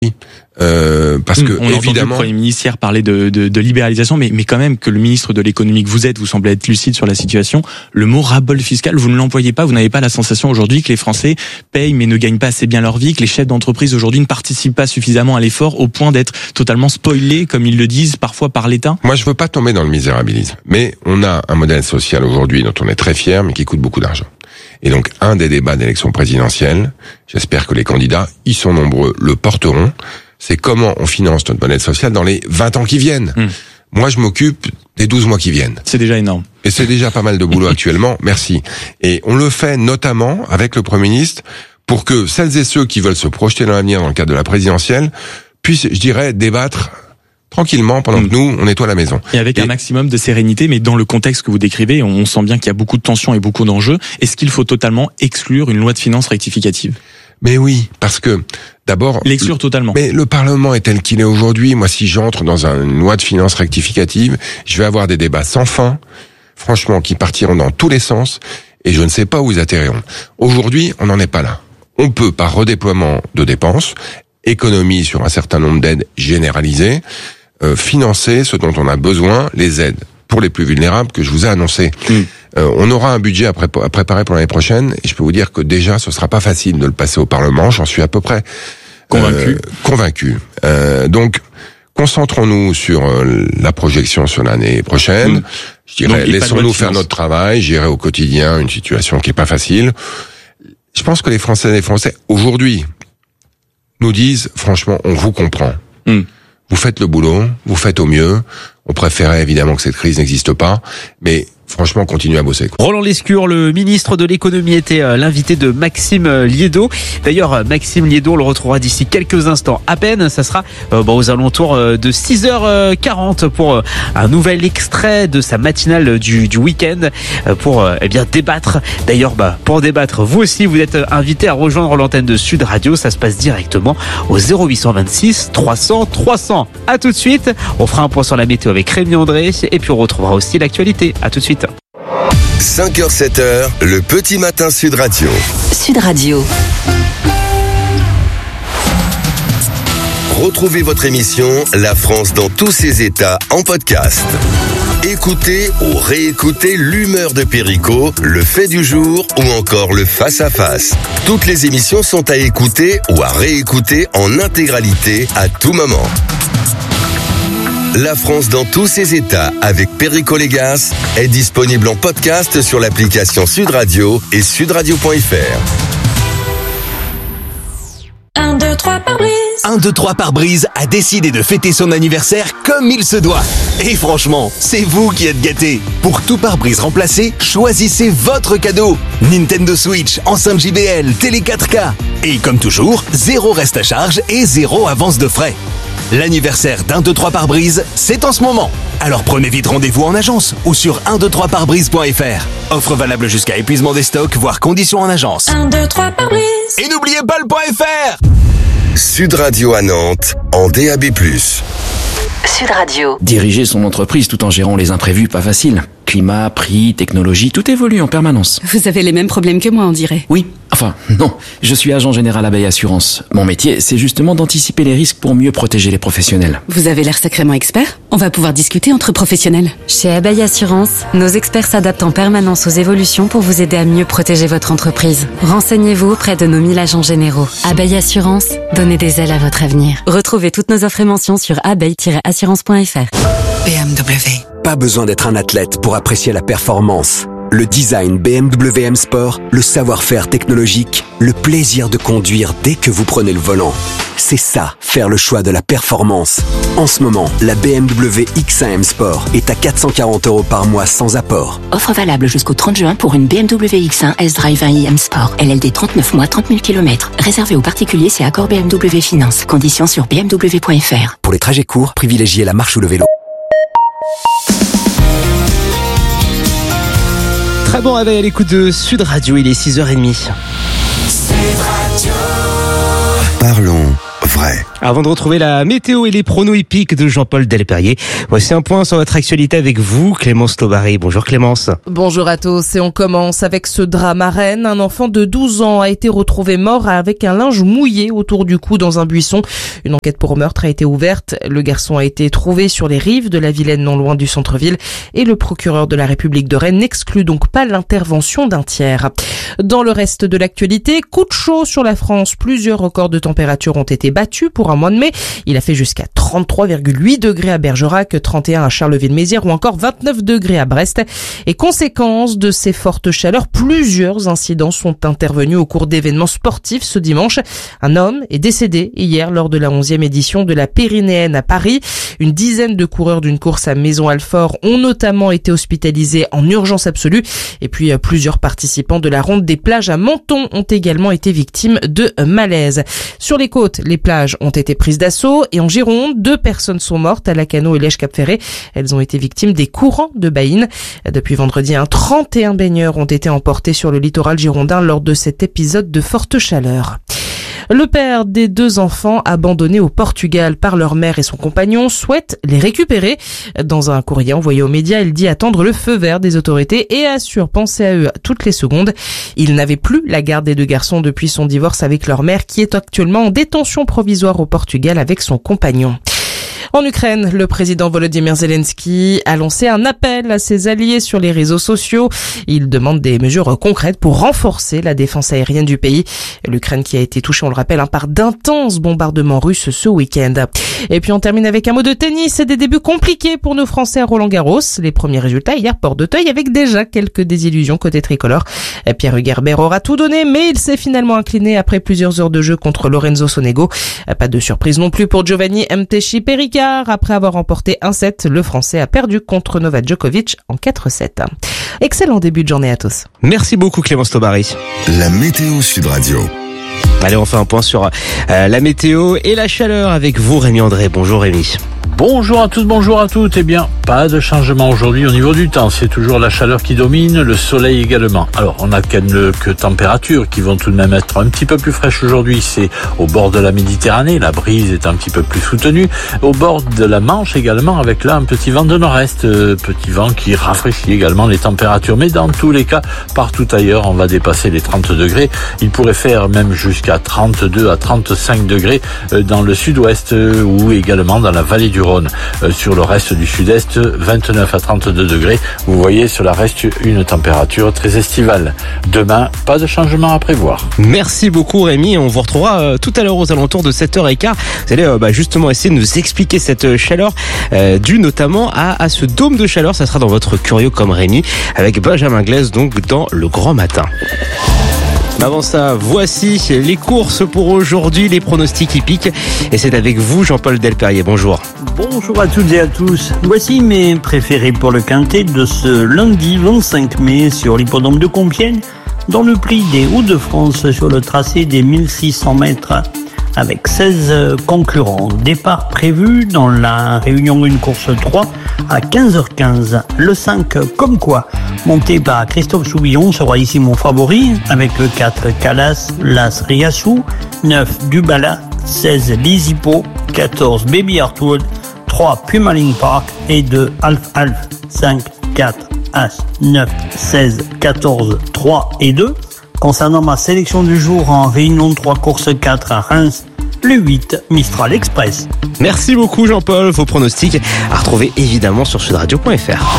Parce que on a entendu le Premier ministre hier parler de libéralisation, mais quand même que le ministre de l'économie que vous êtes, vous semblez être lucide sur la situation. Le mot ras-bol fiscal, vous ne l'employez pas. Vous n'avez pas la sensation aujourd'hui que les Français payent mais ne gagnent pas assez bien leur vie, que les chefs d'entreprise aujourd'hui ne participent pas suffisamment à l'effort au point d'être totalement spoilés, comme ils le disent parfois par l'État. Moi, je veux pas tomber dans le misérabilisme, mais on a un modèle social aujourd'hui dont on est très fier, mais qui coûte beaucoup d'argent. Et donc, un des débats d'élection présidentielle, j'espère que les candidats, ils sont nombreux, le porteront, c'est comment on finance notre modèle social dans les 20 ans qui viennent. Moi, je m'occupe des 12 mois qui viennent. C'est déjà énorme. Et c'est déjà pas mal de boulot actuellement, merci. Et on le fait notamment avec le Premier ministre pour que celles et ceux qui veulent se projeter dans l'avenir dans le cadre de la présidentielle puissent, je dirais, débattre tranquillement pendant que nous, on nettoie la maison. Et avec un maximum de sérénité, mais dans le contexte que vous décrivez, on sent bien qu'il y a beaucoup de tensions et beaucoup d'enjeux. Est-ce qu'il faut totalement exclure une loi de finances rectificative ? Mais oui, parce que d'abord... L'exclure totalement. Mais le Parlement est tel qu'il est aujourd'hui. Moi, si j'entre dans une loi de finances rectificative, je vais avoir des débats sans fin, franchement, qui partiront dans tous les sens, et je ne sais pas où ils atterriront. Aujourd'hui, on n'en est pas là. On peut, par redéploiement de dépenses, économie sur un certain nombre d'aides généralisées, financer ce dont on a besoin, les aides pour les plus vulnérables que je vous ai annoncées. On aura un budget à préparer pour l'année prochaine, et je peux vous dire que déjà, ce sera pas facile de le passer au Parlement, j'en suis à peu près convaincu. Donc, concentrons-nous sur la projection sur l'année prochaine. Je dirais, laissons-nous faire notre travail, gérer au quotidien une situation qui est pas facile. Je pense que les Français et les Français, aujourd'hui, nous disent, franchement, on vous comprend. Vous faites le boulot, vous faites au mieux. On préférait évidemment que cette crise n'existe pas, mais franchement, continuez à bosser. Roland Lescure, le ministre de l'économie, était l'invité de Maxime Liédot. D'ailleurs, Maxime Liédot, on le retrouvera d'ici quelques instants à peine. Ça sera aux alentours de 6h40 pour un nouvel extrait de sa matinale du week-end pour débattre. D'ailleurs, pour débattre, vous aussi, vous êtes invité à rejoindre l'antenne de Sud Radio. Ça se passe directement au 0826 300 300. À tout de suite. On fera un point sur la météo avec Rémi André et puis on retrouvera aussi l'actualité. À tout de suite. 5h, 7h, le petit matin Sud Radio. Sud Radio. Retrouvez votre émission La France dans tous ses états en podcast. Écoutez ou réécoutez l'humeur de Perico, le fait du jour ou encore le face-à-face. Toutes les émissions sont à écouter ou à réécouter en intégralité à tout moment. La France dans tous ses états avec Perico Légas est disponible en podcast sur l'application Sud Radio et sudradio.fr. 1, 2, 3 pare-brise. 1, 2, 3 pare-brise a décidé de fêter son anniversaire comme il se doit. Et franchement, c'est vous qui êtes gâtés. Pour tout pare-brise remplacé, choisissez votre cadeau. Nintendo Switch, enceinte JBL, télé 4K. Et comme toujours, 0 reste à charge et 0 avance de frais. L'anniversaire d'1, 2, 3 pare-brise, c'est en ce moment. Alors prenez vite rendez-vous en agence ou sur 123parbrise.fr. Offre valable jusqu'à épuisement des stocks, voire conditions en agence. 1, 2, 3 pare-brise. Et n'oubliez pas le .fr. Sud Radio à Nantes, en DAB+. Sud Radio. Diriger son entreprise tout en gérant les imprévus, pas facile. Climat, prix, technologie, tout évolue en permanence. Vous avez les mêmes problèmes que moi, on dirait. Oui, enfin, non. Je suis agent général Abeille Assurance. Mon métier, c'est justement d'anticiper les risques pour mieux protéger les professionnels. Vous avez l'air sacrément expert. On va pouvoir discuter entre professionnels. Chez Abeille Assurance, nos experts s'adaptent en permanence aux évolutions pour vous aider à mieux protéger votre entreprise. Renseignez-vous auprès de nos 1000 agents généraux. Abeille Assurance, donnez des ailes à votre avenir. Retrouvez toutes nos offres et mentions sur abeille-assurance.fr. BMW. Pas besoin d'être un athlète pour apprécier la performance. Le design BMW M Sport, le savoir-faire technologique, le plaisir de conduire dès que vous prenez le volant. C'est ça, faire le choix de la performance. En ce moment, la BMW X1 M Sport est à 440 € par mois sans apport. Offre valable jusqu'au 30 juin pour une BMW X1 S-Drive 1i M Sport. LLD 39 mois, 30 000 km. Réservé aux particuliers, c'est accord BMW Finance. Conditions sur bmw.fr. Pour les trajets courts, privilégiez la marche ou le vélo. Très bon réveil à l'écoute de Sud Radio, il est 6h30. Parlons vrai. Avant de retrouver la météo et les pronos hippiques de Jean-Paul Delperrier, voici un point sur votre actualité avec vous, Clémence Taubary. Bonjour Clémence. Bonjour à tous et on commence avec ce drame à Rennes. Un enfant de 12 ans a été retrouvé mort avec un linge mouillé autour du cou dans un buisson. Une enquête pour meurtre a été ouverte. Le garçon a été trouvé sur les rives de la Vilaine, non loin du centre-ville, et le procureur de la République de Rennes n'exclut donc pas l'intervention d'un tiers. Dans le reste de l'actualité, coup de chaud sur la France. Plusieurs records de température ont été battus pour un mois de mai. Il a fait jusqu'à 33,8 degrés à Bergerac, 31 à Charleville-Mézières ou encore 29 degrés à Brest. Et conséquence de ces fortes chaleurs, plusieurs incidents sont intervenus au cours d'événements sportifs ce dimanche. Un homme est décédé hier lors de la 11e édition de la Pyrénéenne à Paris. Une dizaine de coureurs d'une course à Maison-Alfort ont notamment été hospitalisés en urgence absolue. Et puis plusieurs participants de la ronde des plages à Menton ont également été victimes de malaise. Sur les côtes, les plages ont été prises d'assaut et en Gironde, 2 personnes sont mortes à Lacanau et Lège-Cap-Ferré. Elles ont été victimes des courants de Baïne. Depuis vendredi, 31 baigneurs ont été emportés sur le littoral girondin lors de cet épisode de forte chaleur. Le père des 2 enfants abandonnés au Portugal par leur mère et son compagnon souhaite les récupérer. Dans un courrier envoyé aux médias, il dit attendre le feu vert des autorités et assure penser à eux toutes les secondes. Il n'avait plus la garde des 2 garçons depuis son divorce avec leur mère qui est actuellement en détention provisoire au Portugal avec son compagnon. En Ukraine, le président Volodymyr Zelensky a lancé un appel à ses alliés sur les réseaux sociaux. Il demande des mesures concrètes pour renforcer la défense aérienne du pays. L'Ukraine qui a été touchée, on le rappelle, par d'intenses bombardements russes ce week-end. Et puis on termine avec un mot de tennis et des débuts compliqués pour nos Français à Roland-Garros. Les premiers résultats hier, Port d'Auteuil, avec déjà quelques désillusions côté tricolore. Pierre Hugerbert aura tout donné, mais il s'est finalement incliné après plusieurs heures de jeu contre Lorenzo Sonego. Pas de surprise non plus pour Giovanni Mtesi Pericard. Après avoir remporté 1-7, le Français a perdu contre Novak Djokovic en 4-7. Excellent début de journée à tous. Merci beaucoup Clémence Taubary. La météo Sud Radio. Allez, on fait un point sur la météo et la chaleur avec vous Rémi André. Bonjour Rémi. Bonjour à tous, bonjour à toutes. Eh bien, pas de changement aujourd'hui au niveau du temps. C'est toujours la chaleur qui domine, le soleil également. Alors, on a quelques températures qui vont tout de même être un petit peu plus fraîches aujourd'hui. C'est au bord de la Méditerranée. La brise est un petit peu plus soutenue. Au bord de la Manche également, avec là un petit vent de nord-est. Petit vent qui rafraîchit également les températures. Mais dans tous les cas, partout ailleurs, on va dépasser les 30 degrés. Il pourrait faire même jusqu'à 32 à 35 degrés dans le sud-ouest ou également dans la vallée du Rhône. Sur le reste du sud-est, 29 à 32 degrés. Vous voyez, cela reste une température très estivale. Demain, pas de changement à prévoir. Merci beaucoup Rémi. On vous retrouvera tout à l'heure aux alentours de 7h15. Vous allez justement essayer de nous expliquer cette chaleur due notamment à ce dôme de chaleur. Ça sera dans votre Curieux comme Rémi avec Benjamin Glaise, donc dans le grand matin. Avant ça, voici les courses pour aujourd'hui, les pronostics hippiques. Et c'est avec vous, Jean-Paul Delperrier. Bonjour. Bonjour à toutes et à tous. Voici mes préférés pour le quintet de ce lundi 25 mai sur l'hippodrome de Compiègne, dans le prix des Hauts-de-France sur le tracé des 1600 mètres. Avec 16 concurrents. Départ prévu dans la réunion 1 course 3 à 15h15. Le 5 comme quoi, monté par Christophe Soubillon, sera ici mon favori, avec le 4 Calas, l'As Riassou, 9 Dubala, 16 Lisipo, 14 Baby Hartwood, 3 Pumaling Park et 2 Alf, 5, 4, As, 9, 16, 14, 3 et 2. Concernant ma sélection du jour en réunion 3 course 4 à Reims, le 8 Mistral Express. Merci beaucoup Jean-Paul. Vos pronostics à retrouver évidemment sur sudradio.fr.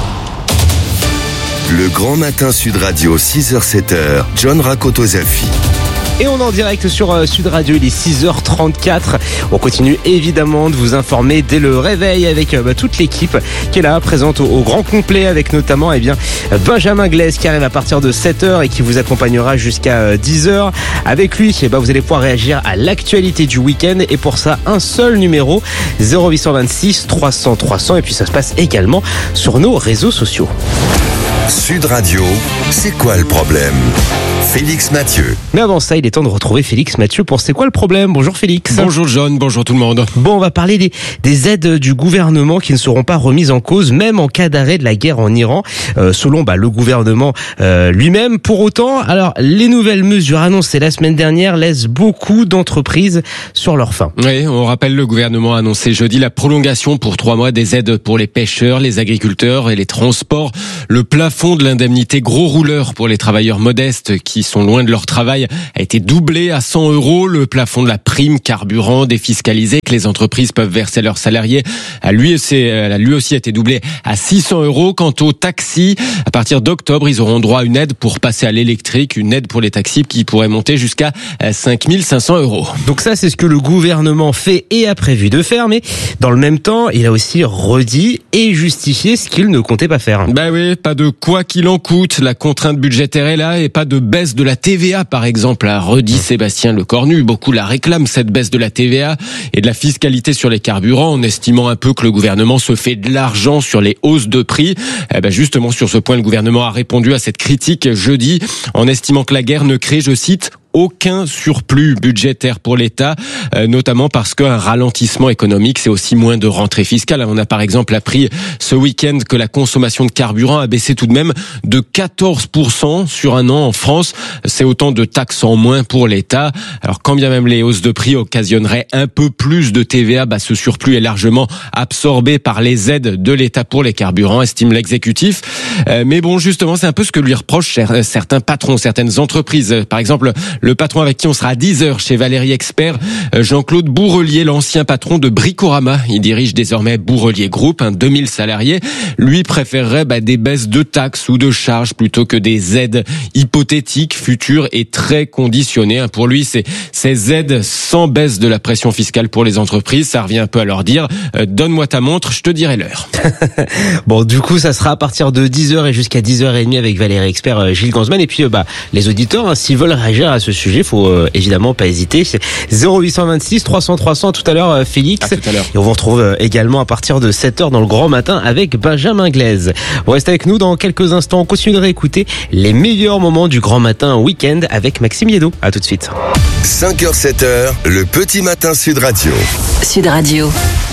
Le grand matin Sud Radio, 6h-7h, John Rakotozafi. Et on est en direct sur Sud Radio, il est 6h34. On continue évidemment de vous informer dès le réveil avec toute l'équipe qui est là, présente au grand complet, avec notamment Benjamin Glaise qui arrive à partir de 7h et qui vous accompagnera jusqu'à 10h. Avec lui, vous allez pouvoir réagir à l'actualité du week-end et pour ça, un seul numéro, 0826 300 300. Et puis ça se passe également sur nos réseaux sociaux. Sud Radio, c'est quoi le problème ? Félix Mathieu. Mais avant ça, il est temps de retrouver Félix Mathieu pour C'est quoi le problème? Bonjour Félix. Bonjour John, bonjour tout le monde. Bon, on va parler des aides du gouvernement qui ne seront pas remises en cause, même en cas d'arrêt de la guerre en Iran, selon le gouvernement lui-même. Pour autant, alors les nouvelles mesures annoncées la semaine dernière laissent beaucoup d'entreprises sur leur faim. Oui, on rappelle, le gouvernement a annoncé jeudi la prolongation pour 3 mois des aides pour les pêcheurs, les agriculteurs et les transports. Le plafond de l'indemnité gros rouleur pour les travailleurs modestes qui sont loin de leur travail a été doublé à 100 €. Le plafond de la prime carburant défiscalisée que les entreprises peuvent verser à leurs salariés a lui aussi été doublé à 600 €. Quant aux taxis, à partir d'octobre, ils auront droit à une aide pour passer à l'électrique, une aide pour les taxis qui pourrait monter jusqu'à 5 500 €. Donc ça, c'est ce que le gouvernement fait et a prévu de faire, mais dans le même temps, il a aussi redit et justifié ce qu'il ne comptait pas faire. Bah oui, pas de quoi qu'il en coûte, la contrainte budgétaire est là, et pas de baisse de la TVA par exemple, a redit Sébastien Lecornu. Beaucoup la réclament, cette baisse de la TVA et de la fiscalité sur les carburants, en estimant un peu que le gouvernement se fait de l'argent sur les hausses de prix. Justement, sur ce point, le gouvernement a répondu à cette critique jeudi en estimant que la guerre ne crée, je cite, aucun surplus budgétaire pour l'État, notamment parce qu'un ralentissement économique, c'est aussi moins de rentrée fiscale. On a par exemple appris ce week-end que la consommation de carburant a baissé tout de même de 14% sur un an en France. C'est autant de taxes en moins pour l'État. Alors quand bien même les hausses de prix occasionneraient un peu plus de TVA, ce surplus est largement absorbé par les aides de l'État pour les carburants, estime l'exécutif. Mais bon, justement, c'est un peu ce que lui reprochent certains patrons, certaines entreprises. Par exemple, le patron avec qui on sera à 10h chez Valérie Expert, Jean-Claude Bourrelier, l'ancien patron de Bricorama. Il dirige désormais Bourrelier Group, 2000 salariés. Lui préférerait des baisses de taxes ou de charges plutôt que des aides hypothétiques, futures et très conditionnées. Pour lui, ces aides sans baisse de la pression fiscale pour les entreprises, ça revient un peu à leur dire donne-moi ta montre, je te dirai l'heure. Bon, du coup, ça sera à partir de 10h et jusqu'à 10h30 avec Valérie Expert, Gilles Gansman. Et puis, les auditeurs, s'ils veulent réagir à ce sujet, faut évidemment pas hésiter. C'est 0826 300 300 tout à l'heure, Félix. À tout à l'heure. Et on vous retrouve également à partir de 7h dans le grand matin avec Benjamin Glaise. Vous restez avec nous dans quelques instants. On continue de réécouter les meilleurs moments du grand matin week-end avec Maxime Liédo. À tout de suite. 5h, 7h, le petit matin Sud Radio. Sud Radio.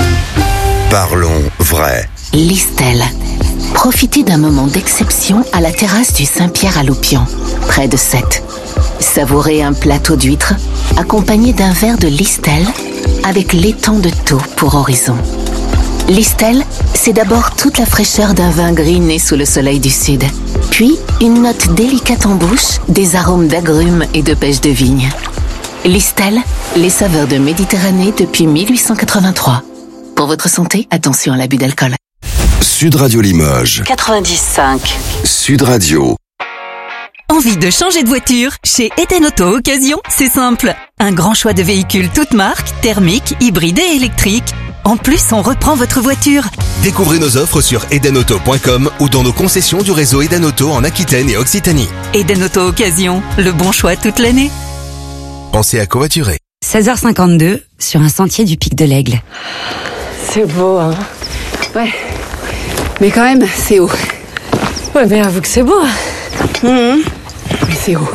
Parlons vrai. Listel. Profitez d'un moment d'exception à la terrasse du Saint-Pierre à Loupian, près de Sète. Savourez un plateau d'huîtres accompagné d'un verre de Listel avec l'étang de Thau pour horizon. Listel, c'est d'abord toute la fraîcheur d'un vin gris né sous le soleil du sud, puis une note délicate en bouche, des arômes d'agrumes et de pêche de vigne. Listel, les saveurs de Méditerranée depuis 1883. Pour votre santé, attention à l'abus d'alcool. Sud Radio Limoges. 95. Sud Radio. Envie de changer de voiture? Chez Eden Auto Occasion, c'est simple. Un grand choix de véhicules toutes marques, thermiques, hybrides et électriques. En plus, on reprend votre voiture. Découvrez nos offres sur edenauto.com ou dans nos concessions du réseau Eden Auto en Aquitaine et Occitanie. Eden Auto Occasion, le bon choix toute l'année. Pensez à covoiturer. 16h52 sur un sentier du Pic de l'Aigle. C'est beau, hein? Ouais. Mais quand même, c'est haut. Ouais, mais avoue que c'est beau. Mais c'est haut.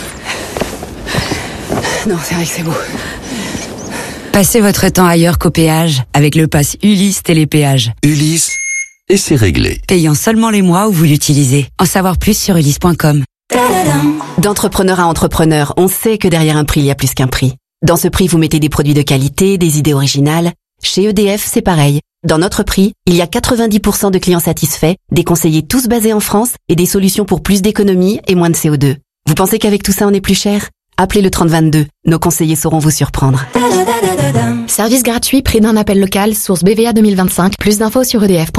Non, c'est vrai que c'est beau. Passez votre temps ailleurs qu'au péage avec le pass Ulysse Télépéage. Ulysse, et c'est réglé. Payant seulement les mois où vous l'utilisez. En savoir plus sur ulysse.com. D'entrepreneur à entrepreneur, on sait que derrière un prix, il y a plus qu'un prix. Dans ce prix, vous mettez des produits de qualité, des idées originales. Chez EDF, c'est pareil. Dans notre prix, il y a 90% de clients satisfaits, des conseillers tous basés en France et des solutions pour plus d'économie et moins de CO2. Vous pensez qu'avec tout ça, on est plus cher? Appelez le 3022. Nos conseillers sauront vous surprendre. Service gratuit, prix d'un appel local, source BVA 2025. Plus d'infos sur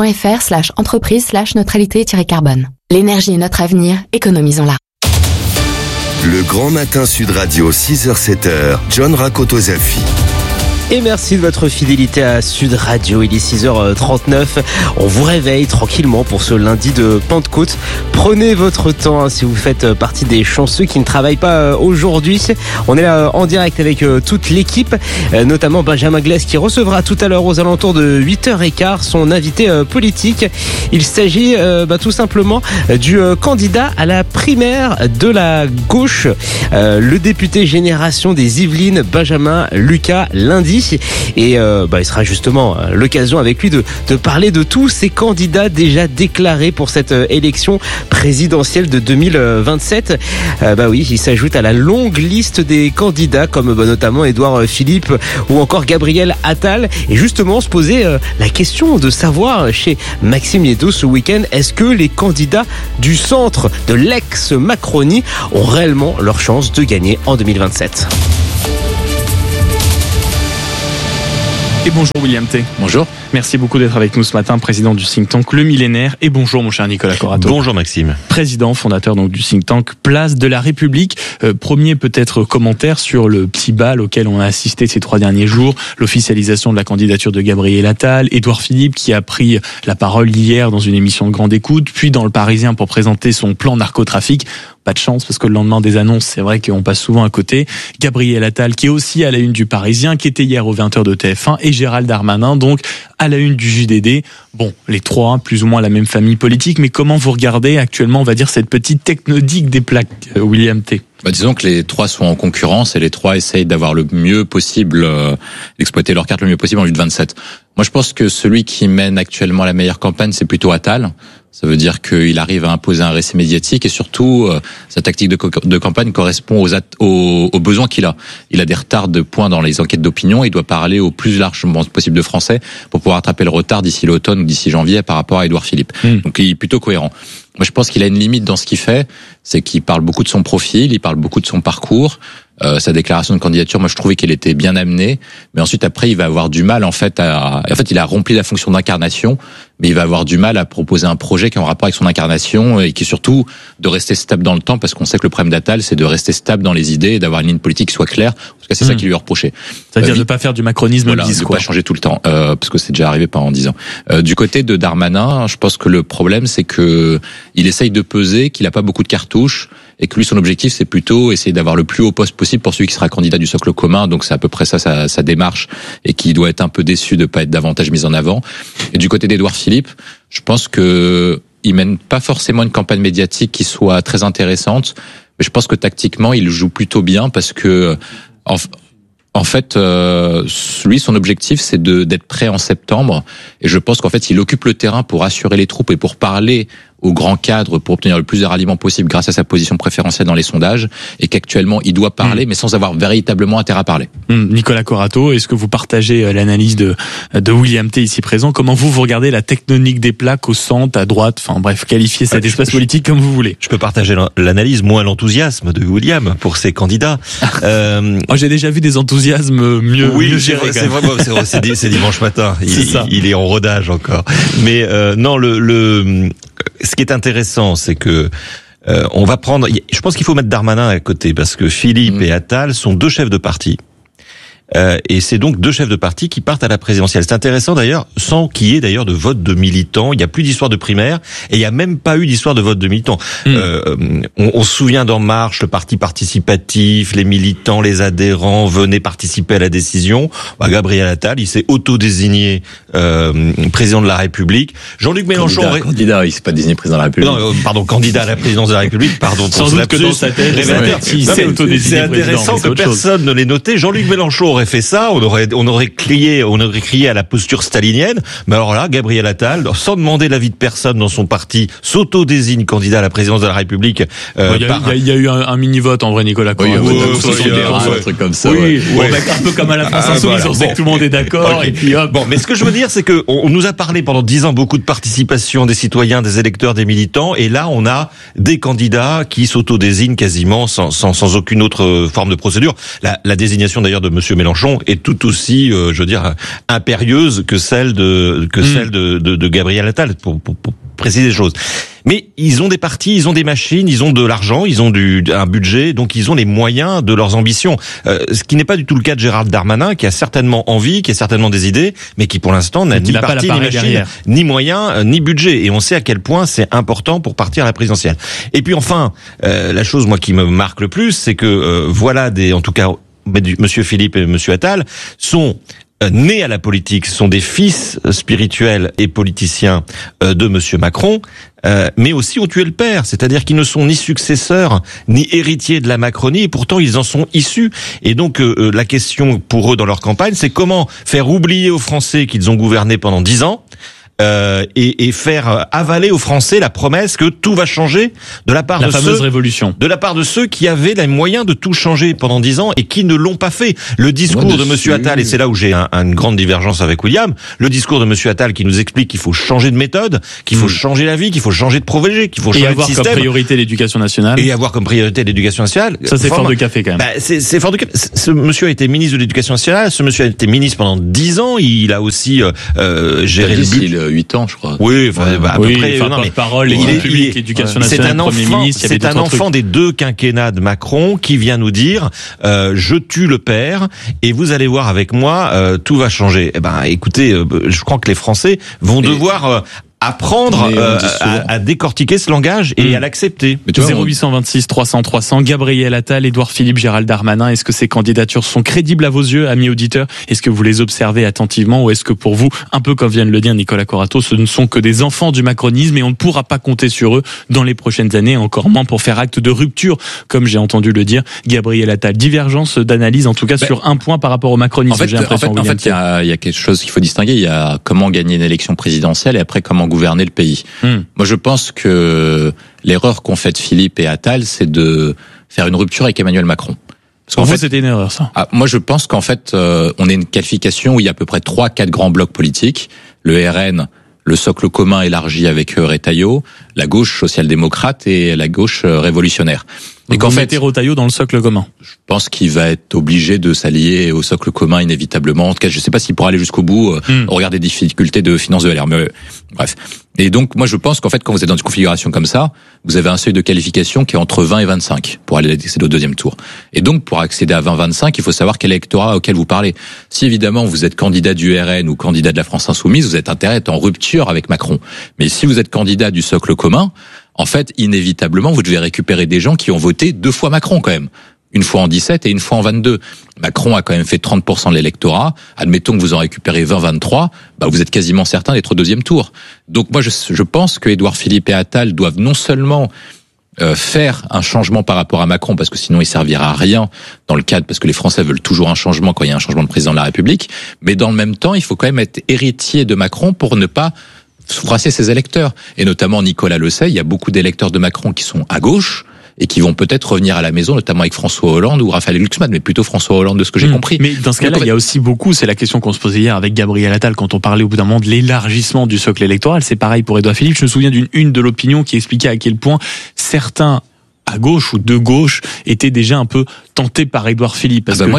edf.fr/entreprise/neutralité-carbone. L'énergie est notre avenir, économisons-la. Le grand matin Sud Radio, 6h-7h, John Rakotozafi. Et merci de votre fidélité à Sud Radio. Il est 6h39. On vous réveille tranquillement pour ce lundi de Pentecôte. Prenez votre temps si vous faites partie des chanceux qui ne travaillent pas aujourd'hui. On est là en direct avec toute l'équipe, notamment Benjamin Glaise qui recevra tout à l'heure aux alentours de 8h15 son invité politique. Il s'agit tout simplement du candidat à la primaire de la gauche, le député Génération des Yvelines, Benjamin Lucas, lundi. Et il sera justement l'occasion avec lui de parler de tous ces candidats déjà déclarés pour cette élection présidentielle de 2027. Il s'ajoute à la longue liste des candidats comme notamment Édouard Philippe ou encore Gabriel Attal. Et justement, se poser la question de savoir chez Maxime Liédot ce week-end, est-ce que les candidats du centre de l'ex-Macronie ont réellement leur chance de gagner en 2027? Et bonjour William T. Bonjour. Merci beaucoup d'être avec nous ce matin, président du think tank Le Millénaire. Et bonjour mon cher Nicolas Corato. Bonjour Maxime. Président, fondateur donc du think tank Place de la République. Premier peut-être commentaire sur le petit bal auquel on a assisté ces 3 derniers jours. L'officialisation de la candidature de Gabriel Attal. Édouard Philippe qui a pris la parole hier dans une émission de Grande Écoute, puis dans Le Parisien pour présenter son plan narcotrafic. Pas de chance parce que le lendemain des annonces, c'est vrai qu'on passe souvent à côté. Gabriel Attal qui est aussi à la une du Parisien, qui était hier aux 20h de TF1, et Gérald Darmanin donc à la une du JDD. Bon, les trois, plus ou moins la même famille politique, mais comment vous regardez actuellement, on va dire, cette petite technodique des plaques, William T? Disons que les trois sont en concurrence et les trois essayent d'avoir le mieux possible, d'exploiter leur carte le mieux possible en vue de 27. Moi, je pense que celui qui mène actuellement la meilleure campagne, c'est plutôt Attal. Ça veut dire qu'il arrive à imposer un récit médiatique et surtout, sa tactique de campagne correspond aux besoins qu'il a. Il a des retards de points dans les enquêtes d'opinion. Il doit parler au plus largement possible de Français pour pouvoir rattraper le retard d'ici l'automne ou d'ici janvier par rapport à Édouard Philippe. Donc, il est plutôt cohérent. Moi, je pense qu'il a une limite dans ce qu'il fait, c'est qu'il parle beaucoup de son profil, il parle beaucoup de son parcours. Sa déclaration de candidature, moi je trouvais qu'elle était bien amenée, mais ensuite après il va avoir du mal il a rempli la fonction d'incarnation, mais il va avoir du mal à proposer un projet qui est en rapport avec son incarnation et qui est surtout de rester stable dans le temps, parce qu'on sait que le problème d'Attal c'est de rester stable dans les idées et d'avoir une ligne politique qui soit claire. En tout cas, c'est ça qui lui est reproché. C'est-à-dire de ne pas faire du macronisme bis, de pas changer tout le temps, parce que c'est déjà arrivé pendant 10 ans. Du côté de Darmanin, je pense que le problème c'est que il essaye de peser, qu'il a pas beaucoup de cartouches, et que lui son objectif c'est plutôt essayer d'avoir le plus haut poste possible pour celui qui sera candidat du socle commun. Donc c'est à peu près ça sa démarche, et qui doit être un peu déçu de pas être davantage mis en avant. Et du côté d'Édouard Philippe, je pense que il mène pas forcément une campagne médiatique qui soit très intéressante, mais je pense que tactiquement il joue plutôt bien, parce que en fait, lui, son objectif, c'est d'être prêt en septembre. Et je pense qu'en fait, il occupe le terrain pour assurer les troupes et pour parler au grand cadre, pour obtenir le plus de ralliement possible grâce à sa position préférentielle dans les sondages, et qu'actuellement, il doit parler, mais sans avoir véritablement intérêt à parler. Nicolas Corato, est-ce que vous partagez l'analyse de William T ici présent? Comment vous regardez la tectonique des plaques au centre, à droite, enfin bref, qualifiez cet espace politique comme vous voulez? Je peux partager l'analyse, moins l'enthousiasme de William pour ses candidats. J'ai déjà vu des enthousiasmes mieux gérés. C'est vrai, c'est dimanche matin. Il est en rodage encore. Mais non, ce qui est intéressant, c'est que on va prendre. Je pense qu'il faut mettre Darmanin à côté, parce que Philippe et Attal sont deux chefs de parti. Et c'est donc deux chefs de parti qui partent à la présidentielle. C'est intéressant d'ailleurs, sans qu'il y ait d'ailleurs de vote de militants. Il n'y a plus d'histoire de primaire, et il n'y a même pas eu d'histoire de vote de militants. On se souvient d'En Marche, le parti participatif, les militants, les adhérents venaient participer à la décision. Gabriel Attal, il s'est auto-désigné président de la République. Jean-Luc Mélenchon... Candidat, il s'est pas désigné président de la République. Non, pardon, candidat à la présidence de la République, pardon. Sans doute que dans sa tête, c'est intéressant que personne ne l'ait noté. Jean-Luc Mélenchon aurait fait ça, on aurait crié à la posture stalinienne. Mais alors là, Gabriel Attal, sans demander l'avis de personne dans son parti, s'auto-désigne candidat à la présidence de la République. Il y a eu un mini-vote en vrai, Nicolas. Un truc comme ça. Oui, un peu comme à la France Insoumise, on sait que tout le monde est d'accord. Et puis hop. Bon, mais ce que je veux dire, c'est que on nous a parlé pendant 10 ans beaucoup de participation des citoyens, des électeurs, des militants, et là on a des candidats qui s'auto-désignent quasiment sans aucune autre forme de procédure. La désignation d'ailleurs de Monsieur Mélenchon est tout aussi, je veux dire, impérieuse que celle de Gabriel Attal. préciser les choses. Mais ils ont des partis, ils ont des machines, ils ont de l'argent, ils ont un budget, donc ils ont les moyens de leurs ambitions. Ce qui n'est pas du tout le cas de Gérald Darmanin, qui a certainement envie, qui a certainement des idées, mais qui pour l'instant n'a ni parti, ni machine, ni moyens, ni budget. Et on sait à quel point c'est important pour partir à la présidentielle. Et puis enfin, la chose moi qui me marque le plus, c'est que voilà en tout cas, Monsieur Philippe et Monsieur Attal sont nés à la politique, sont des fils spirituels et politiciens de Monsieur Macron, mais aussi ont tué le père, c'est-à-dire qu'ils ne sont ni successeurs ni héritiers de la Macronie, et pourtant ils en sont issus. Et donc la question pour eux dans leur campagne, c'est comment faire oublier aux Français qu'ils ont gouverné pendant 10 ans, et faire avaler aux Français la promesse que tout va changer de la part de la part de ceux qui avaient les moyens de tout changer pendant 10 ans et qui ne l'ont pas fait. Le discours de Monsieur Attal, et c'est là où j'ai une grande divergence avec William, le discours de Monsieur Attal qui nous explique qu'il faut changer de méthode, qu'il faut changer la vie, qu'il faut changer de projet, qu'il faut changer de système. Et avoir comme priorité l'éducation nationale. Et avoir comme priorité l'éducation nationale. Ça, c'est fort de café, quand même. C'est fort de café. Ce monsieur a été ministre de l'éducation nationale, ce monsieur a été ministre pendant 10 ans, il a aussi géré le budget. 8 ans, je crois. Oui, à peu près. Non, mais parole, public, éducation nationale, Premier ministre. C'est un enfant des 2 quinquennats de Macron qui vient nous dire je tue le père et vous allez voir avec moi, tout va changer. Eh ben, écoutez, je crois que les Français vont devoir apprendre à décortiquer ce langage et à l'accepter. 0826 300 300, Gabriel Attal, Édouard Philippe, Gérald Darmanin, est-ce que ces candidatures sont crédibles à vos yeux, amis auditeurs? Est-ce que vous les observez attentivement, ou est-ce que pour vous, un peu comme vient de le dire Nicolas Corato, ce ne sont que des enfants du macronisme et on ne pourra pas compter sur eux dans les prochaines années, encore moins pour faire acte de rupture, comme j'ai entendu le dire Gabriel Attal? Divergence d'analyse, en tout cas sur un point par rapport au macronisme, j'ai l'impression. En fait, il y a quelque chose qu'il faut distinguer. Il y a comment gagner une élection présidentielle et après comment gouverner le pays. Moi, je pense que l'erreur qu'ont faite Philippe et Attal, c'est de faire une rupture avec Emmanuel Macron. Parce qu'en fait, c'était une erreur, ça. Moi, je pense qu'en fait, on est une qualification où il y a à peu près 3-4 grands blocs politiques. Le RN, le socle commun élargi avec Retailleau, la gauche social-démocrate et la gauche révolutionnaire. Et qu'en fait, Retailleau dans le socle commun. Je pense qu'il va être obligé de s'allier au socle commun inévitablement. En tout cas, je ne sais pas s'il pourra aller jusqu'au bout au regard des difficultés de finances de LR. Mais bref. Et donc, moi, je pense qu'en fait, quand vous êtes dans une configuration comme ça, vous avez un seuil de qualification qui est entre 20 et 25 pour aller accéder au deuxième tour. Et donc, pour accéder à 20-25, il faut savoir quel électorat auquel vous parlez. Si évidemment vous êtes candidat du RN ou candidat de la France Insoumise, vous êtes intérêt à être en rupture avec Macron. Mais si vous êtes candidat du socle commun, en fait, inévitablement, vous devez récupérer des gens qui ont voté 2 fois Macron quand même. Une fois en 17 et une fois en 22. Macron a quand même fait 30% de l'électorat. Admettons que vous en récupérez 20-23, vous êtes quasiment certain d'être au deuxième tour. Donc moi, je pense que Édouard Philippe et Attal doivent non seulement faire un changement par rapport à Macron, parce que sinon il servira à rien dans le cadre, parce que les Français veulent toujours un changement quand il y a un changement de président de la République, mais dans le même temps, il faut quand même être héritier de Macron pour ne pas froisser ses électeurs. Et notamment, Nicolas le sait, il y a beaucoup d'électeurs de Macron qui sont à gauche et qui vont peut-être revenir à la maison, notamment avec François Hollande ou Raphaël Glucksmann, mais plutôt François Hollande de ce que j'ai compris. Mais dans ce cas-là, il y a aussi beaucoup, c'est la question qu'on se posait hier avec Gabriel Attal quand on parlait au bout d'un moment de l'élargissement du socle électoral. C'est pareil pour Édouard Philippe. Je me souviens d'une une de l'Opinion qui expliquait à quel point certains à gauche ou de gauche étaient déjà un peu tentés par Édouard Philippe. Parce que moi,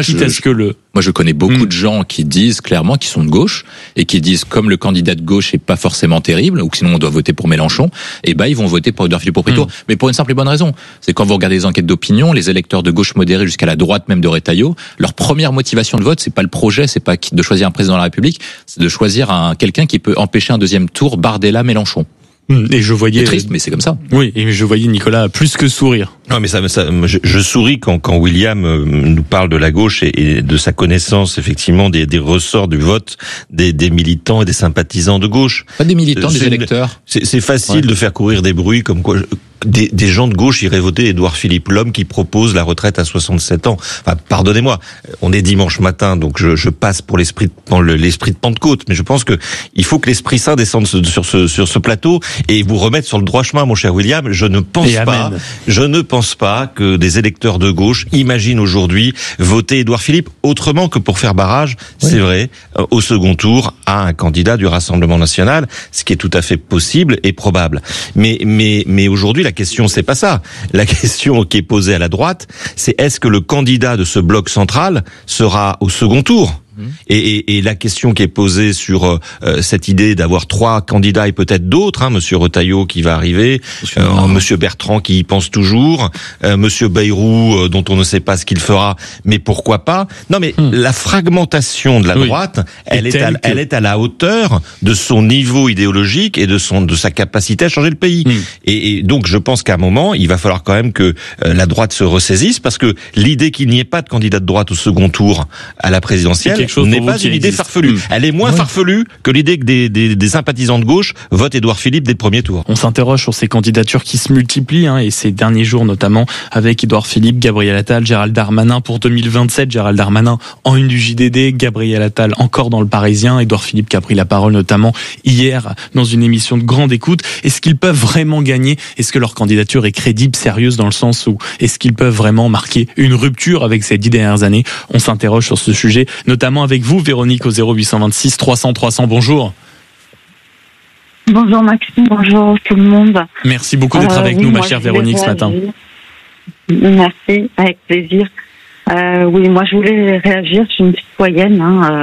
je connais beaucoup de gens qui disent clairement qu'ils sont de gauche et qui disent comme le candidat de gauche est pas forcément terrible ou que sinon on doit voter pour Mélenchon, ils vont voter pour Édouard Philippe au premier tour. Mais pour une simple et bonne raison, c'est quand vous regardez les enquêtes d'opinion, les électeurs de gauche modérés jusqu'à la droite même de Retailleau, leur première motivation de vote, c'est pas le projet, c'est pas de choisir un président de la République, c'est de choisir quelqu'un qui peut empêcher un deuxième tour, Bardella, Mélenchon. Et je voyais. C'est triste, mais c'est comme ça. Oui, et je voyais Nicolas plus que sourire. Non, mais je souris quand William nous parle de la gauche et de sa connaissance effectivement des ressorts du vote des militants et des sympathisants de gauche. Pas des militants, des électeurs. C'est facile de faire courir des bruits comme quoi des gens de gauche iraient voter Édouard Philippe, l'homme qui propose la retraite à 67 ans. Enfin, pardonnez-moi, on est dimanche matin, donc je passe pour l'esprit de Pentecôte, mais je pense que il faut que l'Esprit Saint descende sur ce plateau et vous remette sur le droit chemin, mon cher William. Je ne pense pas que des électeurs de gauche imaginent aujourd'hui voter Édouard Philippe autrement que pour faire barrage, c'est vrai, au second tour à un candidat du Rassemblement national, ce qui est tout à fait possible et probable. Mais aujourd'hui, la question, c'est pas ça. La question qui est posée à la droite, c'est est-ce que le candidat de ce bloc central sera au second tour? Et la question qui est posée sur cette idée d'avoir 3 candidats et peut-être d'autres, Monsieur Retailleau qui va arriver, Monsieur Bertrand qui y pense toujours, Monsieur Bayrou dont on ne sait pas ce qu'il fera, mais pourquoi pas? Non, mais la fragmentation de la droite, elle est à la hauteur de son niveau idéologique et de sa capacité à changer le pays. Et donc je pense qu'à un moment, il va falloir quand même que la droite se ressaisisse, parce que l'idée qu'il n'y ait pas de candidat de droite au second tour à la présidentielle n'est pas une idée farfelue. Elle est moins farfelue que l'idée que des sympathisants de gauche votent Édouard Philippe dès le premier tour. On s'interroge sur ces candidatures qui se multiplient, et ces derniers jours notamment avec Édouard Philippe, Gabriel Attal, Gérald Darmanin pour 2027. Gérald Darmanin en une du JDD, Gabriel Attal encore dans le Parisien, Édouard Philippe qui a pris la parole notamment hier dans une émission de grande écoute. Est-ce qu'ils peuvent vraiment gagner? Est-ce que leur candidature est crédible, sérieuse, dans le sens où est-ce qu'ils peuvent vraiment marquer une rupture avec ces 10 dernières années? On s'interroge sur ce sujet, notamment avec vous, Véronique, au 0826 300 300. Bonjour. Bonjour Maxime, bonjour tout le monde. Merci beaucoup d'être avec nous, ma chère Véronique, ce matin. Merci, avec plaisir. Oui, moi je voulais réagir, je suis une citoyenne.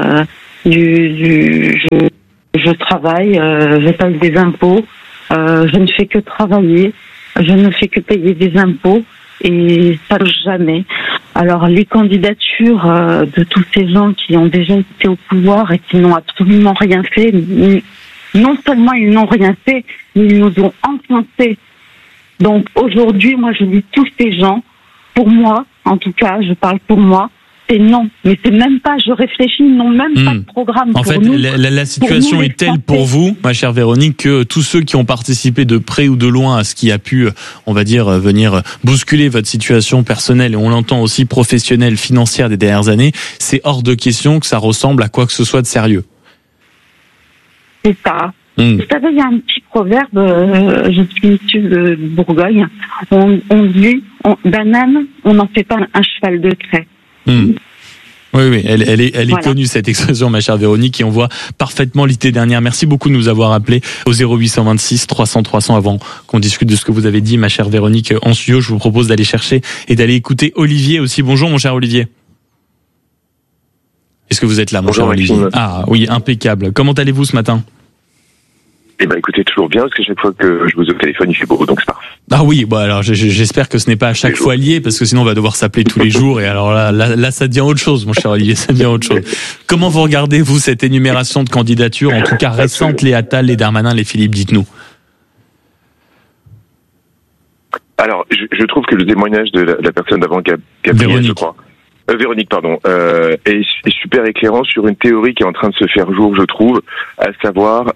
Je travaille, je paye des impôts, je ne fais que travailler, je ne fais que payer des impôts et ça ne jamais. Alors les candidatures de tous ces gens qui ont déjà été au pouvoir et qui n'ont absolument rien fait, non seulement ils n'ont rien fait, mais ils nous ont enfoncés. Donc aujourd'hui, moi je dis tous ces gens, pour moi, en tout cas, je parle pour moi, c'est non. Mais c'est même pas, je réfléchis, ils n'ont même pas de programme pour nous. En fait, la situation est telle pour vous, ma chère Véronique, que tous ceux qui ont participé de près ou de loin à ce qui a pu, on va dire, venir bousculer votre situation personnelle, et on l'entend aussi professionnelle, financière des dernières années, c'est hors de question que ça ressemble à quoi que ce soit de sérieux. C'est ça. Vous savez, il y a un petit proverbe, je suis issue de Bourgogne, on dit, d'un âne, on n'en fait pas un cheval de trait. Oui, elle est connue, cette expression, ma chère Véronique, et on voit parfaitement l'idée dernière. Merci beaucoup de nous avoir appelé au 0826 300 300 avant qu'on discute de ce que vous avez dit, ma chère Véronique, en studio. Je vous propose d'aller chercher et d'aller écouter Olivier aussi. Bonjour, mon cher Olivier. Est-ce que vous êtes là, mon cher Olivier? Ah oui, impeccable. Comment allez-vous ce matin? Eh ben, écoutez, toujours bien, parce que chaque fois que je vous ai au téléphone, il fait beau, donc c'est parfait. Ah oui, bon, alors, j'espère que ce n'est pas à chaque fois lié, parce que sinon on va devoir s'appeler tous les jours, et alors là, ça devient autre chose, mon cher Olivier, ça devient autre chose. Comment vous regardez, vous, cette énumération de candidatures, en tout cas récentes, les Attal, les Darmanin, les Philippe, dites-nous? Alors, je trouve que le témoignage de la personne d'avant, Gabriel, je crois. Véronique, pardon, est super éclairant sur une théorie qui est en train de se faire jour, je trouve, à savoir,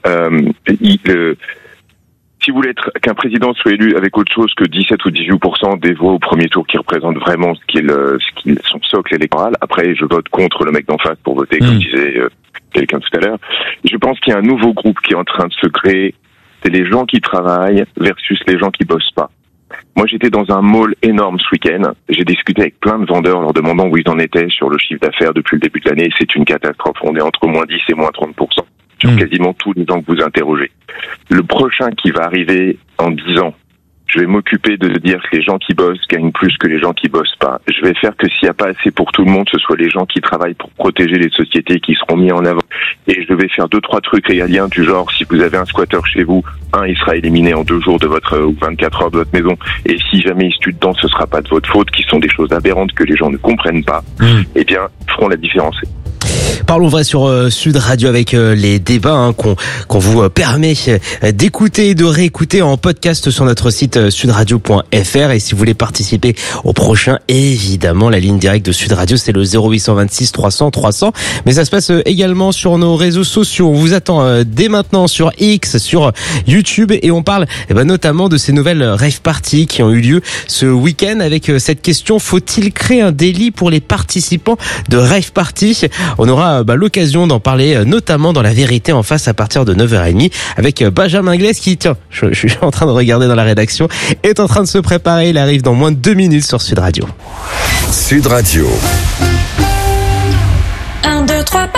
si vous voulez qu'un président soit élu avec autre chose que 17 ou 18% des voix au premier tour qui représentent vraiment ce qui est son socle électoral, après je vote contre le mec d'en face pour voter, comme disait quelqu'un tout à l'heure, je pense qu'il y a un nouveau groupe qui est en train de se créer, c'est les gens qui travaillent versus les gens qui bossent pas. Moi, j'étais dans un mall énorme ce week-end. J'ai discuté avec plein de vendeurs leur demandant où ils en étaient sur le chiffre d'affaires depuis le début de l'année. C'est une catastrophe. On est entre moins 10 et moins 30% sur quasiment tous les gens que vous interrogez. Le prochain qui va arriver en 10 ans, je vais m'occuper de dire que les gens qui bossent gagnent plus que les gens qui bossent pas. Je vais faire que s'il n'y a pas assez pour tout le monde, ce soit les gens qui travaillent pour protéger les sociétés qui seront mis en avant. Et je vais faire 2-3 trucs régaliens du genre, si vous avez un squatteur chez vous, il sera éliminé en 2 jours de votre, ou 24 heures de votre maison. Et si jamais il se tue dedans, ce sera pas de votre faute, qui sont des choses aberrantes que les gens ne comprennent pas. Eh bien, feront la différence. Parlons vrai sur Sud Radio avec les débats qu'on vous permet d'écouter et de réécouter en podcast sur notre site sudradio.fr. Et si vous voulez participer au prochain, évidemment, la ligne directe de Sud Radio, c'est le 0826 300 300. Mais ça se passe également sur nos réseaux sociaux. On vous attend dès maintenant sur X, sur YouTube, et on parle notamment de ces nouvelles rave parties qui ont eu lieu ce week-end avec cette question: faut-il créer un délit pour les participants de rave party? On aura l'occasion d'en parler notamment dans La Vérité en face à partir de 9h30 avec Benjamin Glaise qui, tiens, je suis en train de regarder dans la rédaction, est en train de se préparer. Il arrive dans moins de 2 minutes sur Sud Radio. Sud Radio. 1, 2, 3 par brise.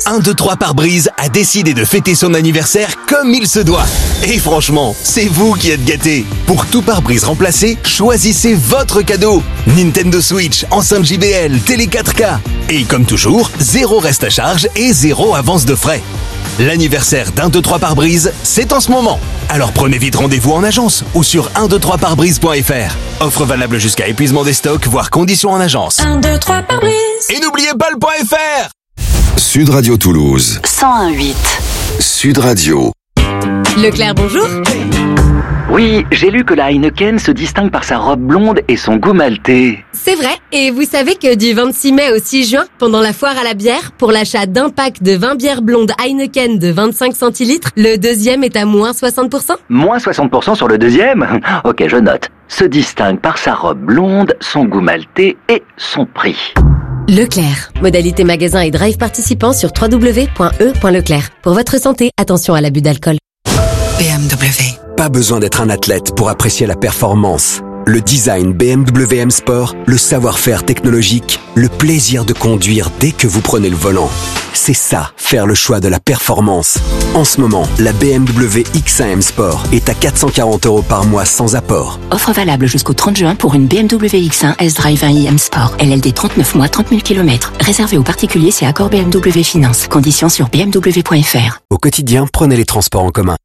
1, 2, 3 pare-brise a décidé de fêter son anniversaire comme il se doit. Et franchement, c'est vous qui êtes gâtés. Pour tout pare-brise remplacé, choisissez votre cadeau. Nintendo Switch, enceinte JBL, télé 4K. Et comme toujours, 0 reste à charge et 0 avance de frais. L'anniversaire d'1, 2, 3 pare-brise, c'est en ce moment. Alors prenez vite rendez-vous en agence ou sur 123parbrise.fr. Offre valable jusqu'à épuisement des stocks, voire conditions en agence. 1, 2, 3 pare-brise. Et n'oubliez pas le .fr. Sud Radio Toulouse. 101.8. Sud Radio. Leclerc, bonjour. Oui, j'ai lu que la Heineken se distingue par sa robe blonde et son goût maltais. C'est vrai, et vous savez que du 26 mai au 6 juin, pendant la foire à la bière, pour l'achat d'un pack de 20 bières blondes Heineken de 25 centilitres, le deuxième est à moins 60%. Moins 60% sur le deuxième ? Ok, je note. Se distingue par sa robe blonde, son goût maltais et son prix. Leclerc. Modalité magasin et drive participant sur www.e.leclerc. Pour votre santé, attention à l'abus d'alcool. BMW. Pas besoin d'être un athlète pour apprécier la performance. Le design BMW M Sport, le savoir-faire technologique, le plaisir de conduire dès que vous prenez le volant. C'est ça, faire le choix de la performance. En ce moment, la BMW X1 M Sport est à 440 € par mois sans apport. Offre valable jusqu'au 30 juin pour une BMW X1 S-Drive 1i M Sport. LLD 39 mois, 30 000 km. Réservé aux particuliers, c'est accord BMW Finance. Conditions sur bmw.fr. Au quotidien, prenez les transports en commun.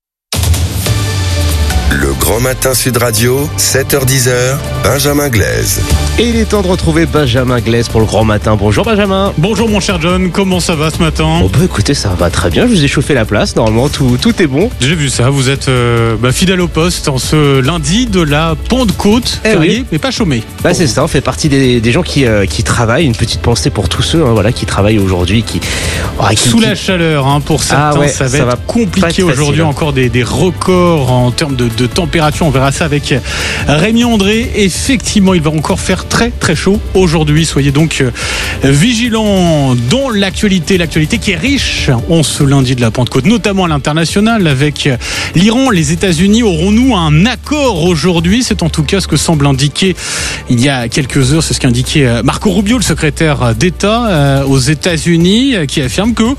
Le Grand Matin Sud Radio, 7h-10h, Benjamin Glaise. Et il est temps de retrouver Benjamin Glaise pour le Grand Matin. Bonjour Benjamin. Bonjour mon cher John, comment ça va ce matin ? Bon bah écoutez, ça va très bien, je vous ai chauffé la place, normalement tout est bon. J'ai vu ça, vous êtes fidèle au poste en ce lundi de la Pentecôte, férié, oui. Mais pas chômé. Bah c'est ça, on fait partie des gens qui travaillent, une petite pensée pour tous ceux qui travaillent aujourd'hui, Sous la chaleur, pour certains, ça va être compliqué aujourd'hui, encore des records en termes de température, on verra ça avec Rémi André. Effectivement, il va encore faire très très chaud aujourd'hui, soyez donc vigilants dans l'actualité qui est riche en ce lundi de la Pentecôte, notamment à l'international avec l'Iran, les États-Unis. Aurons-nous un accord aujourd'hui ? C'est en tout cas ce que semble indiquer il y a quelques heures, c'est ce qu'indiquait Marco Rubio, le secrétaire d'État aux États-Unis, qui affirme que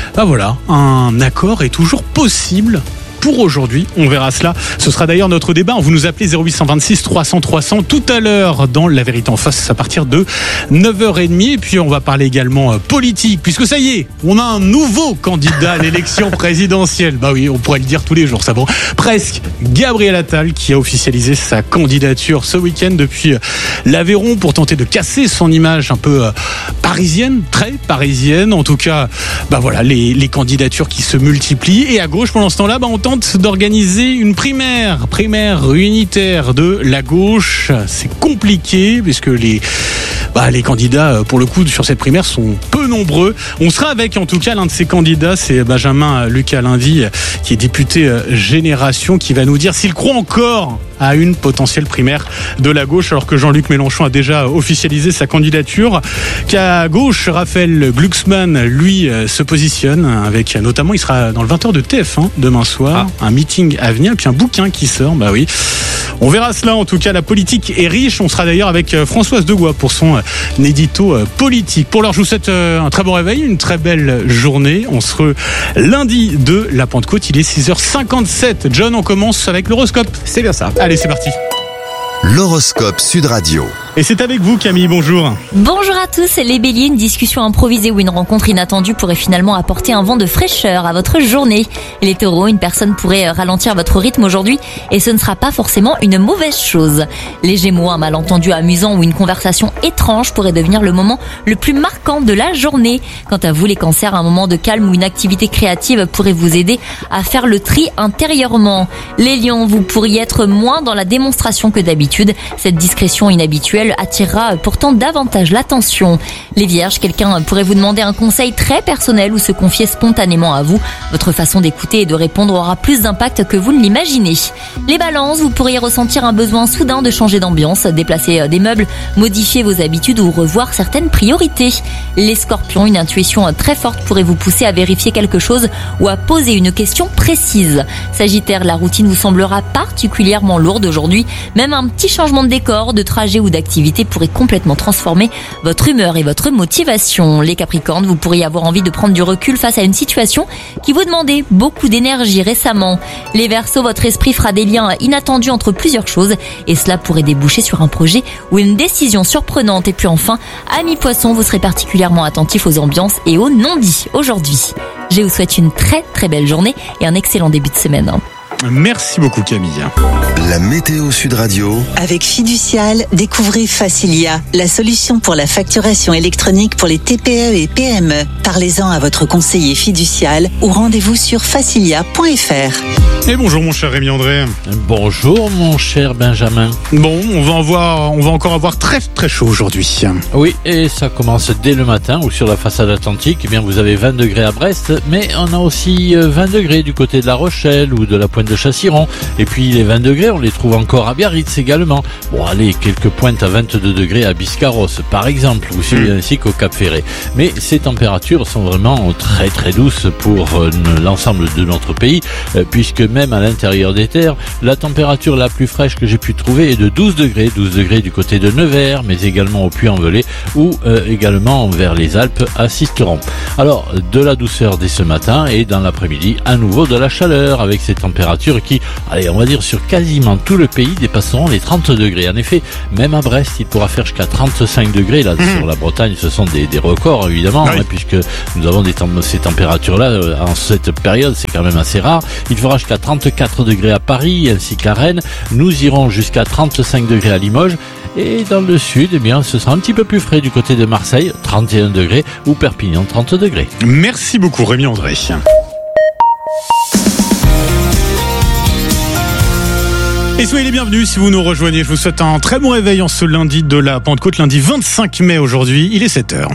un accord est toujours possible pour aujourd'hui. On verra cela. Ce sera d'ailleurs notre débat. Vous nous appelez 0826 300 300 tout à l'heure dans La Vérité en face à partir de 9h30. Et puis on va parler également politique, puisque ça y est, on a un nouveau candidat à l'élection présidentielle. Bah oui, on pourrait le dire tous les jours, ça bon. Presque. Gabriel Attal qui a officialisé sa candidature ce week-end depuis l'Aveyron pour tenter de casser son image un peu parisienne, très parisienne. En tout cas, les candidatures qui se multiplient. Et à gauche, pendant ce temps-là, on tente d'organiser une primaire unitaire de la gauche. C'est compliqué puisque les candidats, pour le coup, sur cette primaire sont peu nombreux. On sera avec, en tout cas, l'un de ces candidats, c'est Benjamin Lucas Lundi, qui est député Génération, qui va nous dire s'il croit encore à une potentielle primaire de la gauche, alors que Jean-Luc Mélenchon a déjà officialisé sa candidature. Qu'à gauche, Raphaël Glucksmann, lui, se positionne avec, notamment, il sera dans le 20h de TF1 demain soir, un meeting à venir, et puis un bouquin qui sort, oui. On verra cela, en tout cas, la politique est riche. On sera d'ailleurs avec Françoise Degois pour son édito politique. Pour l'heure, je vous souhaite un très bon réveil, une très belle journée. On se lundi de la Pentecôte, il est 6h57. John, on commence avec l'horoscope. C'est bien ça. Allez, c'est parti. L'horoscope Sud Radio. Et c'est avec vous, Camille, bonjour. Bonjour à tous, les béliers, une discussion improvisée ou une rencontre inattendue pourrait finalement apporter un vent de fraîcheur à votre journée. Les taureaux, une personne pourrait ralentir votre rythme aujourd'hui et ce ne sera pas forcément une mauvaise chose. Les gémeaux, un malentendu amusant ou une conversation étrange pourrait devenir le moment le plus marquant de la journée. Quant à vous, les cancers, un moment de calme ou une activité créative pourrait vous aider à faire le tri intérieurement. Les lions, vous pourriez être moins dans la démonstration que d'habitude. Cette discrétion inhabituelle attirera pourtant davantage l'attention. Les vierges, quelqu'un pourrait vous demander un conseil très personnel ou se confier spontanément à vous. Votre façon d'écouter et de répondre aura plus d'impact que vous ne l'imaginez. Les balances, vous pourriez ressentir un besoin soudain de changer d'ambiance, déplacer des meubles, modifier vos habitudes ou revoir certaines priorités. Les scorpions, une intuition très forte pourrait vous pousser à vérifier quelque chose ou à poser une question précise. Sagittaire, la routine vous semblera particulièrement lourde aujourd'hui. Même un petit changement de décor, de trajet ou d'activité activité pourrait complètement transformer votre humeur et votre motivation. Les Capricornes, vous pourriez avoir envie de prendre du recul face à une situation qui vous demandait beaucoup d'énergie récemment. Les Verseaux, votre esprit fera des liens inattendus entre plusieurs choses et cela pourrait déboucher sur un projet ou une décision surprenante. Et puis enfin, amis Poissons, vous serez particulièrement attentifs aux ambiances et aux non-dits aujourd'hui. Je vous souhaite une très très belle journée et un excellent début de semaine. Merci beaucoup Camille. La météo Sud Radio. Avec Fiducial, découvrez Facilia, la solution pour la facturation électronique pour les TPE et PME. Parlez-en à votre conseiller Fiducial ou rendez-vous sur facilia.fr. Et bonjour mon cher Rémi André. Bonjour mon cher Benjamin. Bon, on va encore avoir très très chaud aujourd'hui. Oui, et ça commence dès le matin où sur la façade atlantique, eh bien vous avez 20 degrés à Brest, mais on a aussi 20 degrés du côté de La Rochelle ou de la Pointe de Chassiron. Et puis les 20 degrés, on les trouve encore à Biarritz également. Bon, allez, quelques pointes à 22 degrés à Biscarrosse, par exemple, ou ainsi qu'au Cap Ferré. Mais ces températures sont vraiment très très douces pour l'ensemble de notre pays, puisque même à l'intérieur des terres, la température la plus fraîche que j'ai pu trouver est de 12 degrés. 12 degrés du côté de Nevers, mais également au Puy-en-Velay ou également vers les Alpes à Sisteron. Alors, de la douceur dès ce matin et dans l'après-midi, à nouveau de la chaleur avec ces températures qui, allez, on va dire sur quasiment tout le pays dépasseront les 30 degrés. En effet, même à Brest, il pourra faire jusqu'à 35 degrés. Là, sur la Bretagne, ce sont des records, évidemment, oui. Puisque nous avons ces températures-là en cette période, c'est quand même assez rare. Il fera jusqu'à 34 degrés à Paris, ainsi qu'à Rennes. Nous irons jusqu'à 35 degrés à Limoges. Et dans le sud, eh bien, ce sera un petit peu plus frais du côté de Marseille, 31 degrés, ou Perpignan, 30 degrés. Merci beaucoup, Rémi André. Et soyez les bienvenus si vous nous rejoignez. Je vous souhaite un très bon réveil en ce lundi de la Pentecôte, lundi 25 mai aujourd'hui. Il est 7h.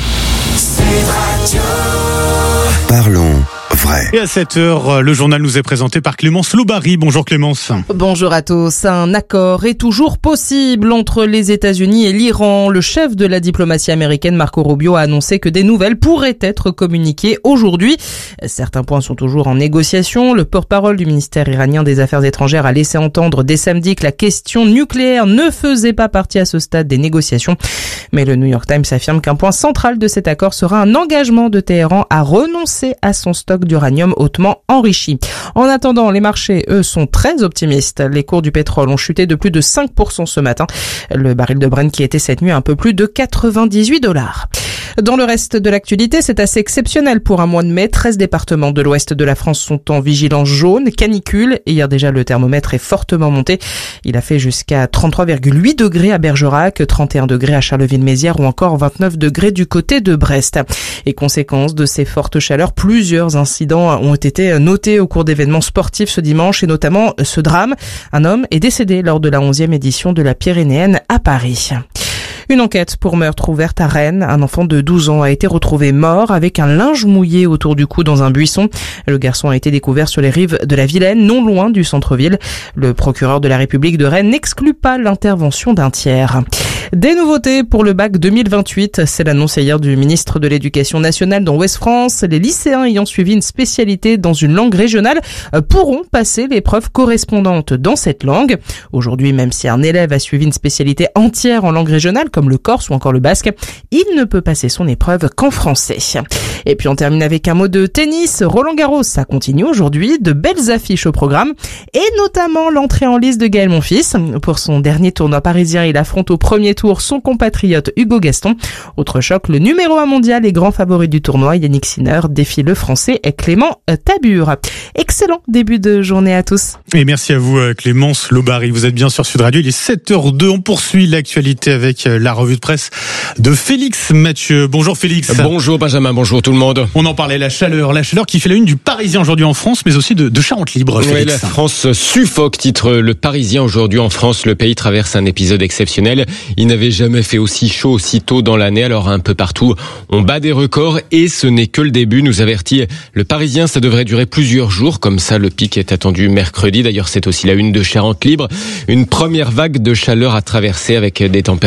Parlons vrai. Et à 7h, le journal nous est présenté par Clémence Loubary. Bonjour Clémence. Bonjour à tous. Un accord est toujours possible entre les États-Unis et l'Iran. Le chef de la diplomatie américaine, Marco Rubio, a annoncé que des nouvelles pourraient être communiquées aujourd'hui. Certains points sont toujours en négociation. Le porte-parole du ministère iranien des Affaires étrangères a laissé entendre dès samedi que la question nucléaire ne faisait pas partie à ce stade des négociations. Mais le New York Times affirme qu'un point central de cet accord sera un engagement de Téhéran à renoncer à son stock d'uranium hautement enrichi. En attendant, les marchés, eux, sont très optimistes. Les cours du pétrole ont chuté de plus de 5% ce matin. Le baril de Brent qui était cette nuit à un peu plus de $98. Dans le reste de l'actualité, c'est assez exceptionnel pour un mois de mai. 13 départements de l'ouest de la France sont en vigilance jaune, canicule. Et hier déjà, le thermomètre est fortement monté. Il a fait jusqu'à 33,8 degrés à Bergerac, 31 degrés à Charleville-Mézières ou encore 29 degrés du côté de Brest. Et conséquence de ces fortes chaleurs, plusieurs incidents ont été notés au cours d'événements sportifs ce dimanche et notamment ce drame. Un homme est décédé lors de la 11e édition de la Pyrénéenne à Paris. Une enquête pour meurtre ouverte à Rennes. Un enfant de 12 ans a été retrouvé mort avec un linge mouillé autour du cou dans un buisson. Le garçon a été découvert sur les rives de la Vilaine, non loin du centre-ville. Le procureur de la République de Rennes n'exclut pas l'intervention d'un tiers. Des nouveautés pour le bac 2028. C'est l'annonce hier du ministre de l'Éducation nationale dans Ouest France. Les lycéens ayant suivi une spécialité dans une langue régionale pourront passer l'épreuve correspondante dans cette langue. Aujourd'hui, même si un élève a suivi une spécialité entière en langue régionale, comme le corse ou encore le basque, il ne peut passer son épreuve qu'en français. Et puis on termine avec un mot de tennis. Roland Garros, ça continue aujourd'hui. De belles affiches au programme et notamment l'entrée en lice de Gaël Monfils. Pour son dernier tournoi parisien, il affronte au premier tour son compatriote Hugo Gaston. Autre choc, le numéro 1 mondial et grand favori du tournoi, Yannick Sinner, défie le français Clément Tabur. Excellent début de journée à tous. Et merci à vous Clémence Loubary. Vous êtes bien sur Sud Radio. Il est 7h02. On poursuit l'actualité avec la revue de presse de Félix Mathieu. Bonjour Félix. Bonjour Benjamin, bonjour tout le monde. On en parlait, la chaleur qui fait la une du Parisien aujourd'hui en France, mais aussi de Charente Libre. Oui, la France suffoque, titre le Parisien aujourd'hui en France. Le pays traverse un épisode exceptionnel. Il n'avait jamais fait aussi chaud aussi tôt dans l'année. Alors un peu partout, on bat des records et ce n'est que le début, nous avertit le Parisien. Ça devrait durer plusieurs jours, comme ça le pic est attendu mercredi. D'ailleurs, c'est aussi la une de Charente Libre. Une première vague de chaleur à traverser avec des températures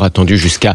attendues jusqu'à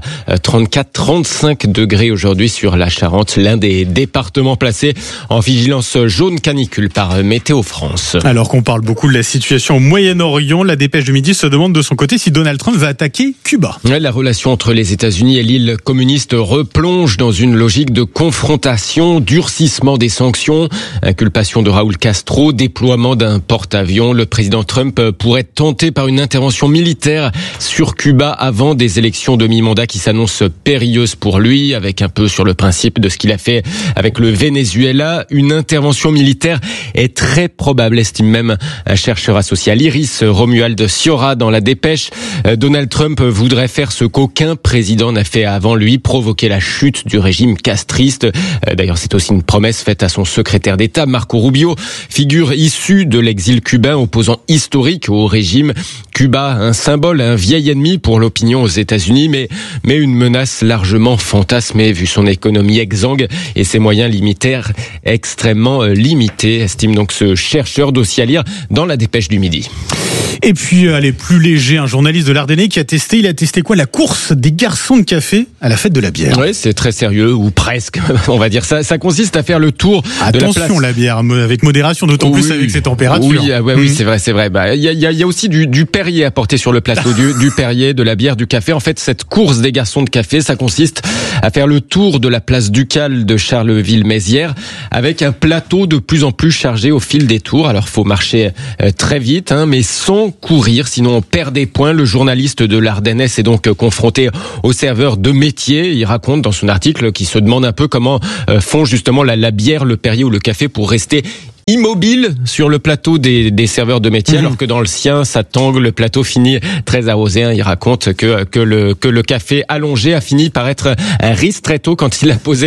34-35 degrés aujourd'hui sur la Charente, l'un des départements placés en vigilance jaune canicule par Météo France. Alors qu'on parle beaucoup de la situation au Moyen-Orient, la Dépêche du Midi se demande de son côté si Donald Trump va attaquer Cuba. La relation entre les États-Unis et l'île communiste replonge dans une logique de confrontation, durcissement des sanctions, inculpation de Raúl Castro, déploiement d'un porte-avions. Le président Trump pourrait tenter par une intervention militaire sur Cuba avant des élections de mi-mandat qui s'annoncent périlleuses pour lui, avec un peu sur le principe de ce qu'il a fait avec le Venezuela. Une intervention militaire est très probable, estime même un chercheur associé à l'IRIS, Romuald Sciorra, dans la Dépêche. Donald Trump voudrait faire ce qu'aucun président n'a fait avant lui, provoquer la chute du régime castriste. D'ailleurs, c'est aussi une promesse faite à son secrétaire d'État, Marco Rubio, figure issue de l'exil cubain, opposant historique au régime. Cuba, un symbole, un vieil ennemi pour l'opinion aux États-Unis, mais une menace largement fantasmée vu son économie exsangue et ses moyens militaires extrêmement limités, estime donc ce chercheur, dossier à lire dans la Dépêche du Midi. Et puis, allez, plus léger, un journaliste de l'Ardennais il a testé quoi? La course des garçons de café à la fête de la bière. Ouais, c'est très sérieux, ou presque, on va dire ça. Ça consiste à faire le tour de la place. Attention, la bière, avec modération, d'autant plus avec ces températures. Oui, c'est vrai. Il y a aussi du Perrier à porter sur le plateau, du Perrier, de la bière, du café. En fait, cette course des garçons de café, ça consiste à faire le tour de la place Ducale de Charleville-Mézières avec un plateau de plus en plus chargé au fil des tours. Alors, faut marcher très vite, mais sans courir, sinon on perd des points. Le journaliste de l'Ardennais est donc confronté aux serveurs de métier. Il raconte dans son article qu'il se demande un peu comment font justement la bière, le Perrier ou le café pour rester immobile sur le plateau des serveurs de métier, alors que dans le sien, ça tangue, le plateau finit très arrosé. Il raconte que le café allongé a fini par être un ristretto quand il a posé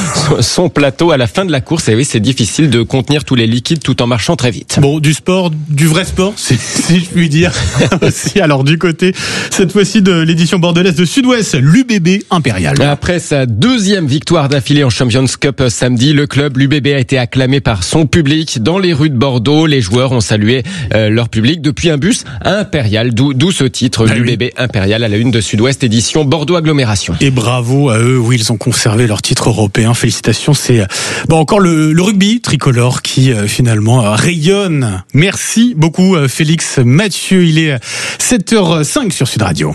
son plateau à la fin de la course. Et oui, c'est difficile de contenir tous les liquides tout en marchant très vite. Bon, du sport, du vrai sport, si je puis dire. Aussi, alors du côté, cette fois-ci de l'édition bordelaise de Sud-Ouest, l'UBB Impérial. Après sa deuxième victoire d'affilée en Champions Cup samedi, le club, l'UBB, a été acclamé par son public. Dans les rues de Bordeaux, les joueurs ont salué leur public depuis un bus impérial, d'où ce titre, l'UBB Impérial, à la une de Sud-Ouest, édition Bordeaux Agglomération. Et bravo à eux, oui, ils ont conservé leur titre européen. Félicitations, c'est encore le rugby tricolore qui finalement rayonne. Merci beaucoup Félix Mathieu, il est 7h05 sur Sud Radio.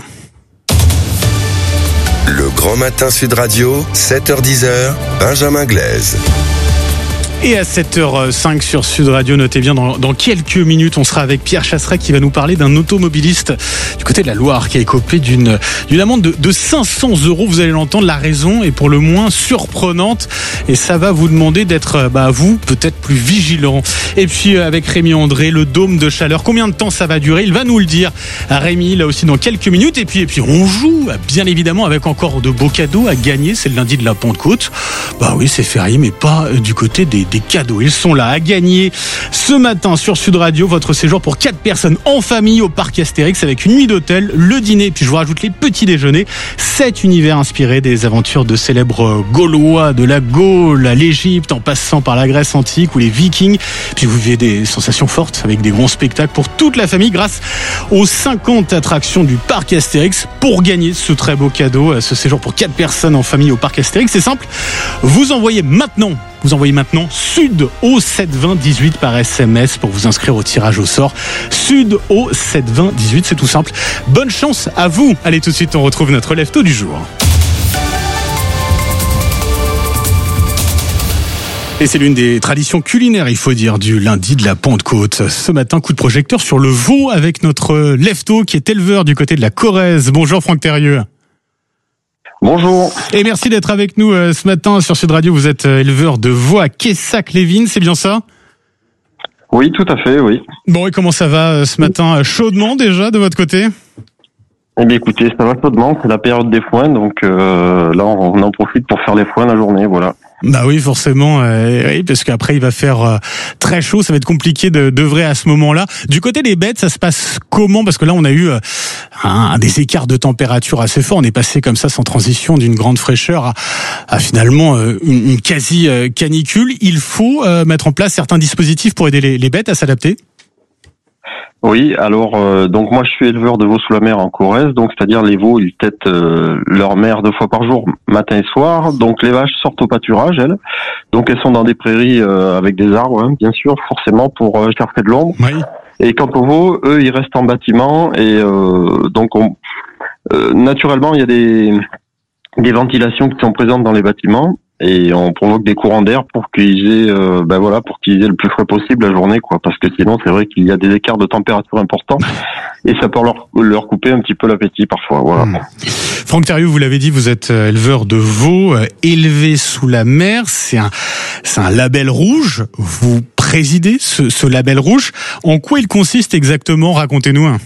Le Grand Matin Sud Radio, 7h-10h, Benjamin Glaise. Et à 7h05 sur Sud Radio, notez bien, dans quelques minutes, on sera avec Pierre Chasseret qui va nous parler d'un automobiliste du côté de la Loire qui a écopé d'une amende de 500 €. Vous allez l'entendre, la raison est pour le moins surprenante et ça va vous demander d'être, vous, peut-être plus vigilant. Et puis avec Rémi André, le dôme de chaleur, combien de temps ça va durer? Il va nous le dire. Rémi, là aussi dans quelques minutes. Et puis on joue, bien évidemment, avec encore de beaux cadeaux à gagner. C'est le lundi de la Pentecôte. Oui, c'est férié, mais pas du côté des cadeaux. Ils sont là à gagner ce matin sur Sud Radio. Votre séjour pour 4 personnes en famille au parc Astérix avec une nuit d'hôtel, le dîner, puis je vous rajoute les petits déjeuners. 7 univers inspirés des aventures de célèbres Gaulois, de la Gaule à l'Égypte, en passant par la Grèce antique ou les Vikings. Puis vous vivez des sensations fortes avec des grands spectacles pour toute la famille grâce aux 50 attractions du parc Astérix. Pour gagner ce très beau cadeau, ce séjour pour 4 personnes en famille au parc Astérix, c'est simple. Vous envoyez maintenant Sud au 720 18 par SMS pour vous inscrire au tirage au sort. Sud au 720 18, c'est tout simple. Bonne chance à vous. Allez, tout de suite, on retrouve notre lève-tôt du jour. Et c'est l'une des traditions culinaires, il faut dire, du lundi de la Pentecôte. Ce matin, coup de projecteur sur le veau avec notre lève-tôt qui est éleveur du côté de la Corrèze. Bonjour Franck Terrieux. Bonjour. Et merci d'être avec nous ce matin sur Sud Radio. Vous êtes éleveur de veaux à Quessac-les-Vignes, c'est bien ça? Oui, tout à fait, oui. Bon, et comment ça va ce matin? Chaudement déjà de votre côté? Eh bien écoutez, ça va chaudement, c'est la période des foins, donc là on en profite pour faire les foins la journée, voilà. Oui, forcément, oui, parce qu'après il va faire très chaud, ça va être compliqué d'œuvrer à ce moment-là. Du côté des bêtes, ça se passe comment? Parce que là on a eu des écarts de température assez forts, on est passé comme ça sans transition d'une grande fraîcheur à finalement une quasi canicule. Il faut mettre en place certains dispositifs pour aider les bêtes à s'adapter? Oui, alors donc moi je suis éleveur de veaux sous la mer en Corrèze, donc c'est-à-dire les veaux ils têtent leur mère 2 fois par jour, matin et soir. Donc les vaches sortent au pâturage, elles. Donc elles sont dans des prairies avec des arbres, hein, bien sûr, forcément pour chercher de l'ombre. Oui. Et quant aux veaux, eux ils restent en bâtiment et donc naturellement il y a des ventilations qui sont présentes dans les bâtiments. Et on provoque des courants d'air pour qu'ils aient, pour qu'ils aient le plus frais possible la journée, quoi. Parce que sinon, c'est vrai qu'il y a des écarts de température importants et ça peut leur couper un petit peu l'appétit parfois. Voilà. Franck Thériault, vous l'avez dit, vous êtes éleveur de veaux élevés sous la mer. C'est un label rouge. Vous présidez ce label rouge. En quoi il consiste exactement? Racontez-nous un.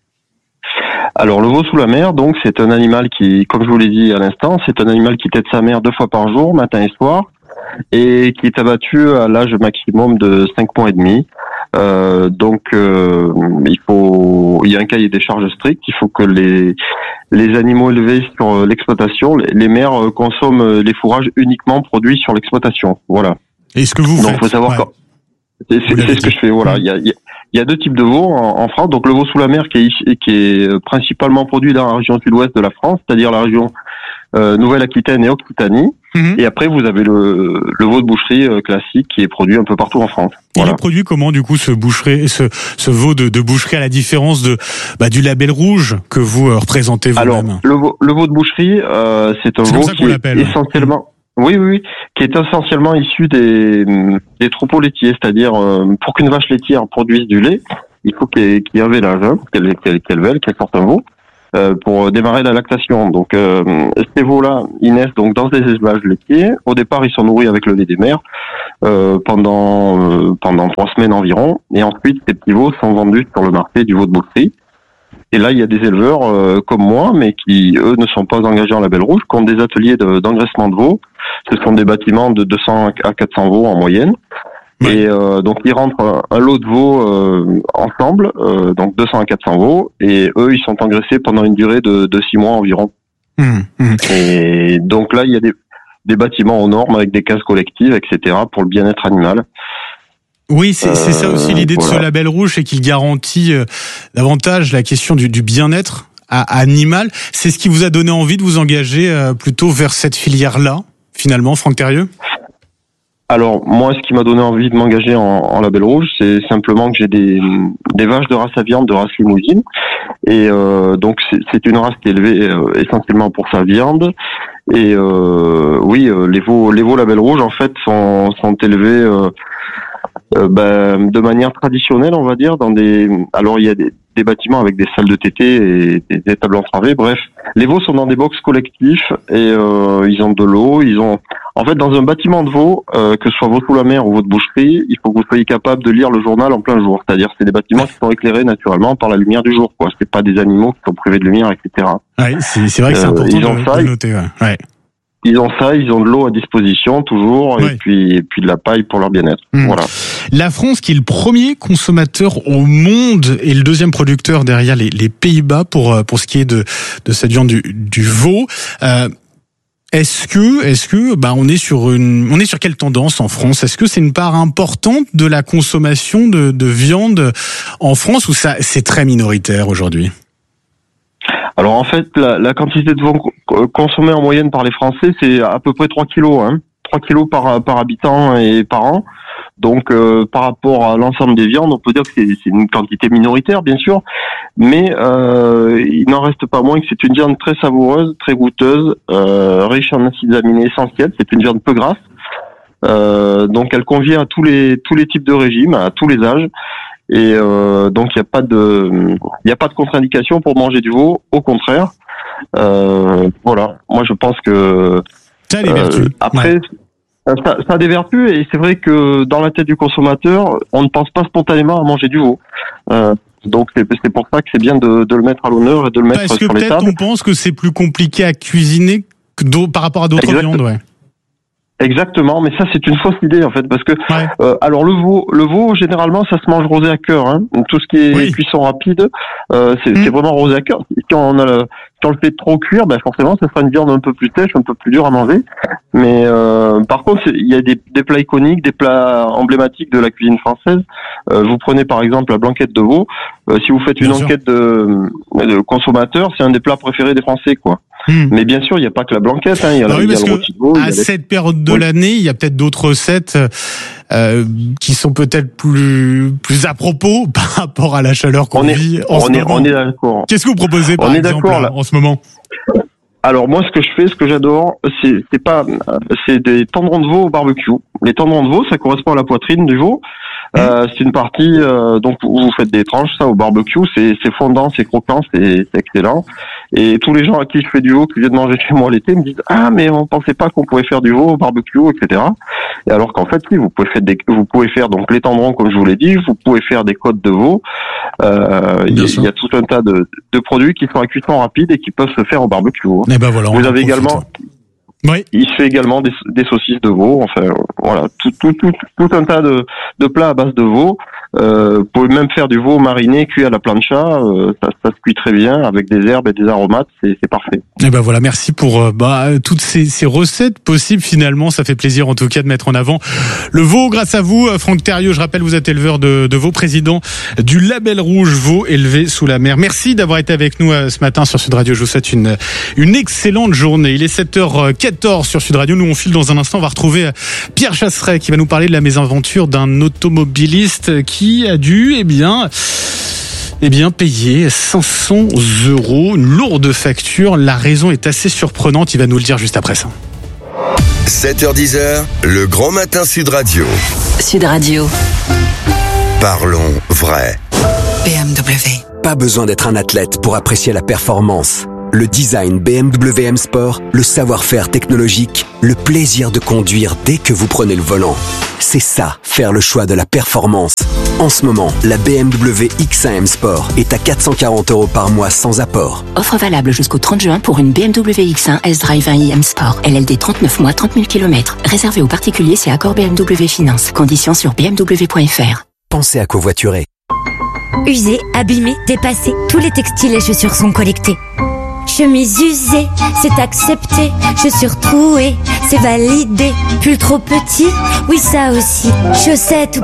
Alors le veau sous la mer, donc c'est un animal qui, comme je vous l'ai dit à l'instant, c'est un animal qui tète sa mère 2 fois par jour, matin et soir, et qui est abattu à l'âge maximum de 5 mois et demi. Il y a un cahier des charges strict. Il faut que les animaux élevés sur l'exploitation, les mères consomment les fourrages uniquement produits sur l'exploitation. Voilà. Et ce que vous faites. Donc faut savoir c'est ce que je fais. Voilà. Il y a 2 types de veaux en France. Donc le veau sous la mer qui est principalement produit dans la région sud-ouest de la France, c'est-à-dire la région Nouvelle-Aquitaine et Occitanie. Et après vous avez le veau de boucherie classique qui est produit un peu partout en France. Voilà. Il est produit comment du coup ce veau de boucherie, à la différence du label rouge que vous représentez vous-même? Alors le veau de boucherie c'est un veau qui est essentiellement qui est essentiellement issu des troupeaux laitiers, c'est-à-dire pour qu'une vache laitière produise du lait, il faut qu'il y ait un vélage, qu'elle sorte un veau pour démarrer la lactation. Donc ces veaux-là, ils naissent donc dans des élevages laitiers. Au départ, ils sont nourris avec le lait des mères pendant 3 semaines environ, et ensuite ces petits veaux sont vendus sur le marché du veau de boucherie. Et là, il y a des éleveurs comme moi, mais qui, eux, ne sont pas engagés en label rouge, qui ont des ateliers d'engraissement de veaux. Ce sont des bâtiments de 200 à 400 veaux en moyenne. Et donc, ils rentrent un lot de veaux ensemble, donc 200 à 400 veaux, et eux, ils sont engraissés pendant une durée de 6 mois environ. Et donc là, il y a des bâtiments aux normes avec des cases collectives, etc., pour le bien-être animal. Oui, c'est ça aussi l'idée de ce label rouge, c'est qu'il garantit davantage la question du bien-être animal. C'est ce qui vous a donné envie de vous engager plutôt vers cette filière-là, finalement, Franck Thériault? Alors, moi, ce qui m'a donné envie de m'engager en label rouge, c'est simplement que j'ai des vaches de race à viande, de race limousine. Et donc, c'est une race qui est élevée essentiellement pour sa viande. Et les veaux label rouge, en fait, sont élevés de manière traditionnelle, on va dire, alors il y a des bâtiments avec des salles de tété et des tables entravées. Bref, les veaux sont dans des box collectifs et ils ont de l'eau. En fait, dans un bâtiment de veaux, que ce soit veau sous la mer ou veau de boucherie, il faut que vous soyez capable de lire le journal en plein jour. C'est-à-dire, c'est des bâtiments qui sont éclairés naturellement par la lumière du jour, quoi. C'est pas des animaux qui sont privés de lumière, etc. Ouais, c'est vrai que c'est important de noter. Ouais. Ils ont de l'eau à disposition toujours, et puis de la paille pour leur bien-être. Voilà. La France, qui est le premier consommateur au monde et le deuxième producteur derrière les Pays-Bas pour ce qui est de cette viande du veau. Est-ce que on est sur quelle tendance en France? Est-ce que c'est une part importante de la consommation de viande en France, ou ça c'est très minoritaire aujourd'hui? Alors en fait, la quantité de veau consommée en moyenne par les Français, c'est à peu près 3 kilos, 3 kilos par habitant et par an. Donc par rapport à l'ensemble des viandes, on peut dire que c'est une quantité minoritaire, bien sûr, mais il n'en reste pas moins que c'est une viande très savoureuse, très goûteuse, riche en acides aminés essentiels. C'est une viande peu grasse, donc elle convient à tous les types de régimes, à tous les âges. Et donc il y a pas de contre-indication pour manger du veau, au contraire. Voilà, moi je pense que ça a des vertus. Après, ça a des vertus, et c'est vrai que dans la tête du consommateur, on ne pense pas spontanément à manger du veau. Donc c'est pour ça que c'est bien de le mettre à l'honneur et de le mettre sur les tables. Parce que peut-être on pense que c'est plus compliqué à cuisiner par rapport à d'autres viandes, ouais. Exactement, mais ça c'est une fausse idée en fait, parce que alors le veau généralement ça se mange rosé à cœur, hein. Tout ce qui est cuisson rapide, c'est vraiment rosé à cœur. Quand on le fait trop cuire, ben forcément ça sera une viande un peu plus sèche, un peu plus dure à manger. Mais par contre il y a des plats iconiques, des plats emblématiques de la cuisine française. Vous prenez par exemple la blanquette de veau. Si vous faites une enquête de consommateurs, c'est un des plats préférés des Français, quoi. Mais bien sûr, il n'y a pas que la blanquette, hein. Il y a le rôti de veau. À cette période de l'année, il y a peut-être d'autres recettes qui sont peut-être plus à propos par rapport à la chaleur qu'on vit en ce moment. On est d'accord. Qu'est-ce que vous proposez par exemple en ce moment? Alors moi, ce que j'adore, c'est des tendrons de veau au barbecue. Les tendrons de veau, ça correspond à la poitrine du veau. C'est une partie donc où vous faites des tranches, ça au barbecue, c'est fondant, c'est croquant, c'est excellent. Et tous les gens à qui je fais du veau, qui viennent manger chez moi l'été, me disent mais on pensait pas qu'on pouvait faire du veau au barbecue, etc. Et alors qu'en fait, oui, vous pouvez faire donc les tendrons comme je vous l'ai dit, vous pouvez faire des côtes de veau. Il y a tout un tas de produits qui sont à cuisson rapide et qui peuvent se faire au barbecue. Et ben voilà. Vous avez également. Oui. Il se fait également des saucisses de veau, enfin voilà, tout un tas de plats à base de veau. Vous pouvez même faire du veau mariné cuit à la plancha, ça se cuit très bien avec des herbes et des aromates, c'est parfait. Et ben voilà, merci pour toutes ces recettes possibles finalement, ça fait plaisir en tout cas de mettre en avant le veau grâce à vous. Franck Thériault, je rappelle, vous êtes éleveur de veau, président du Label Rouge veau élevé sous la mer. Merci d'avoir été avec nous ce matin sur Sud Radio. Je vous souhaite une excellente journée. Il est 7h14 sur Sud Radio. Nous on file dans un instant, on va retrouver Pierre Chasseret qui va nous parler de la mésaventure d'un automobiliste qui a dû payer 500 €, une lourde facture. La raison est assez surprenante, il va nous le dire juste après ça. 7h-10h, le grand matin Sud Radio. Sud Radio. Parlons vrai. BMW. Pas besoin d'être un athlète pour apprécier la performance. Le design BMW M Sport, le savoir-faire technologique, le plaisir de conduire dès que vous prenez le volant. C'est ça, faire le choix de la performance. En ce moment, la BMW X1 M Sport est à 440 € par mois sans apport. Offre valable jusqu'au 30 juin pour une BMW X1 S-Drive 1i M Sport. LLD 39 mois, 30 000 km. Réservé aux particuliers, c'est accord BMW Finance. Conditions sur bmw.fr. Pensez à covoiturer. Usés, abîmés, dépassés, tous les textiles et chaussures sont collectés. Chemise usée, c'est accepté. Chaussures trouées, c'est validé. Pull trop petit, oui ça aussi. Chaussettes ou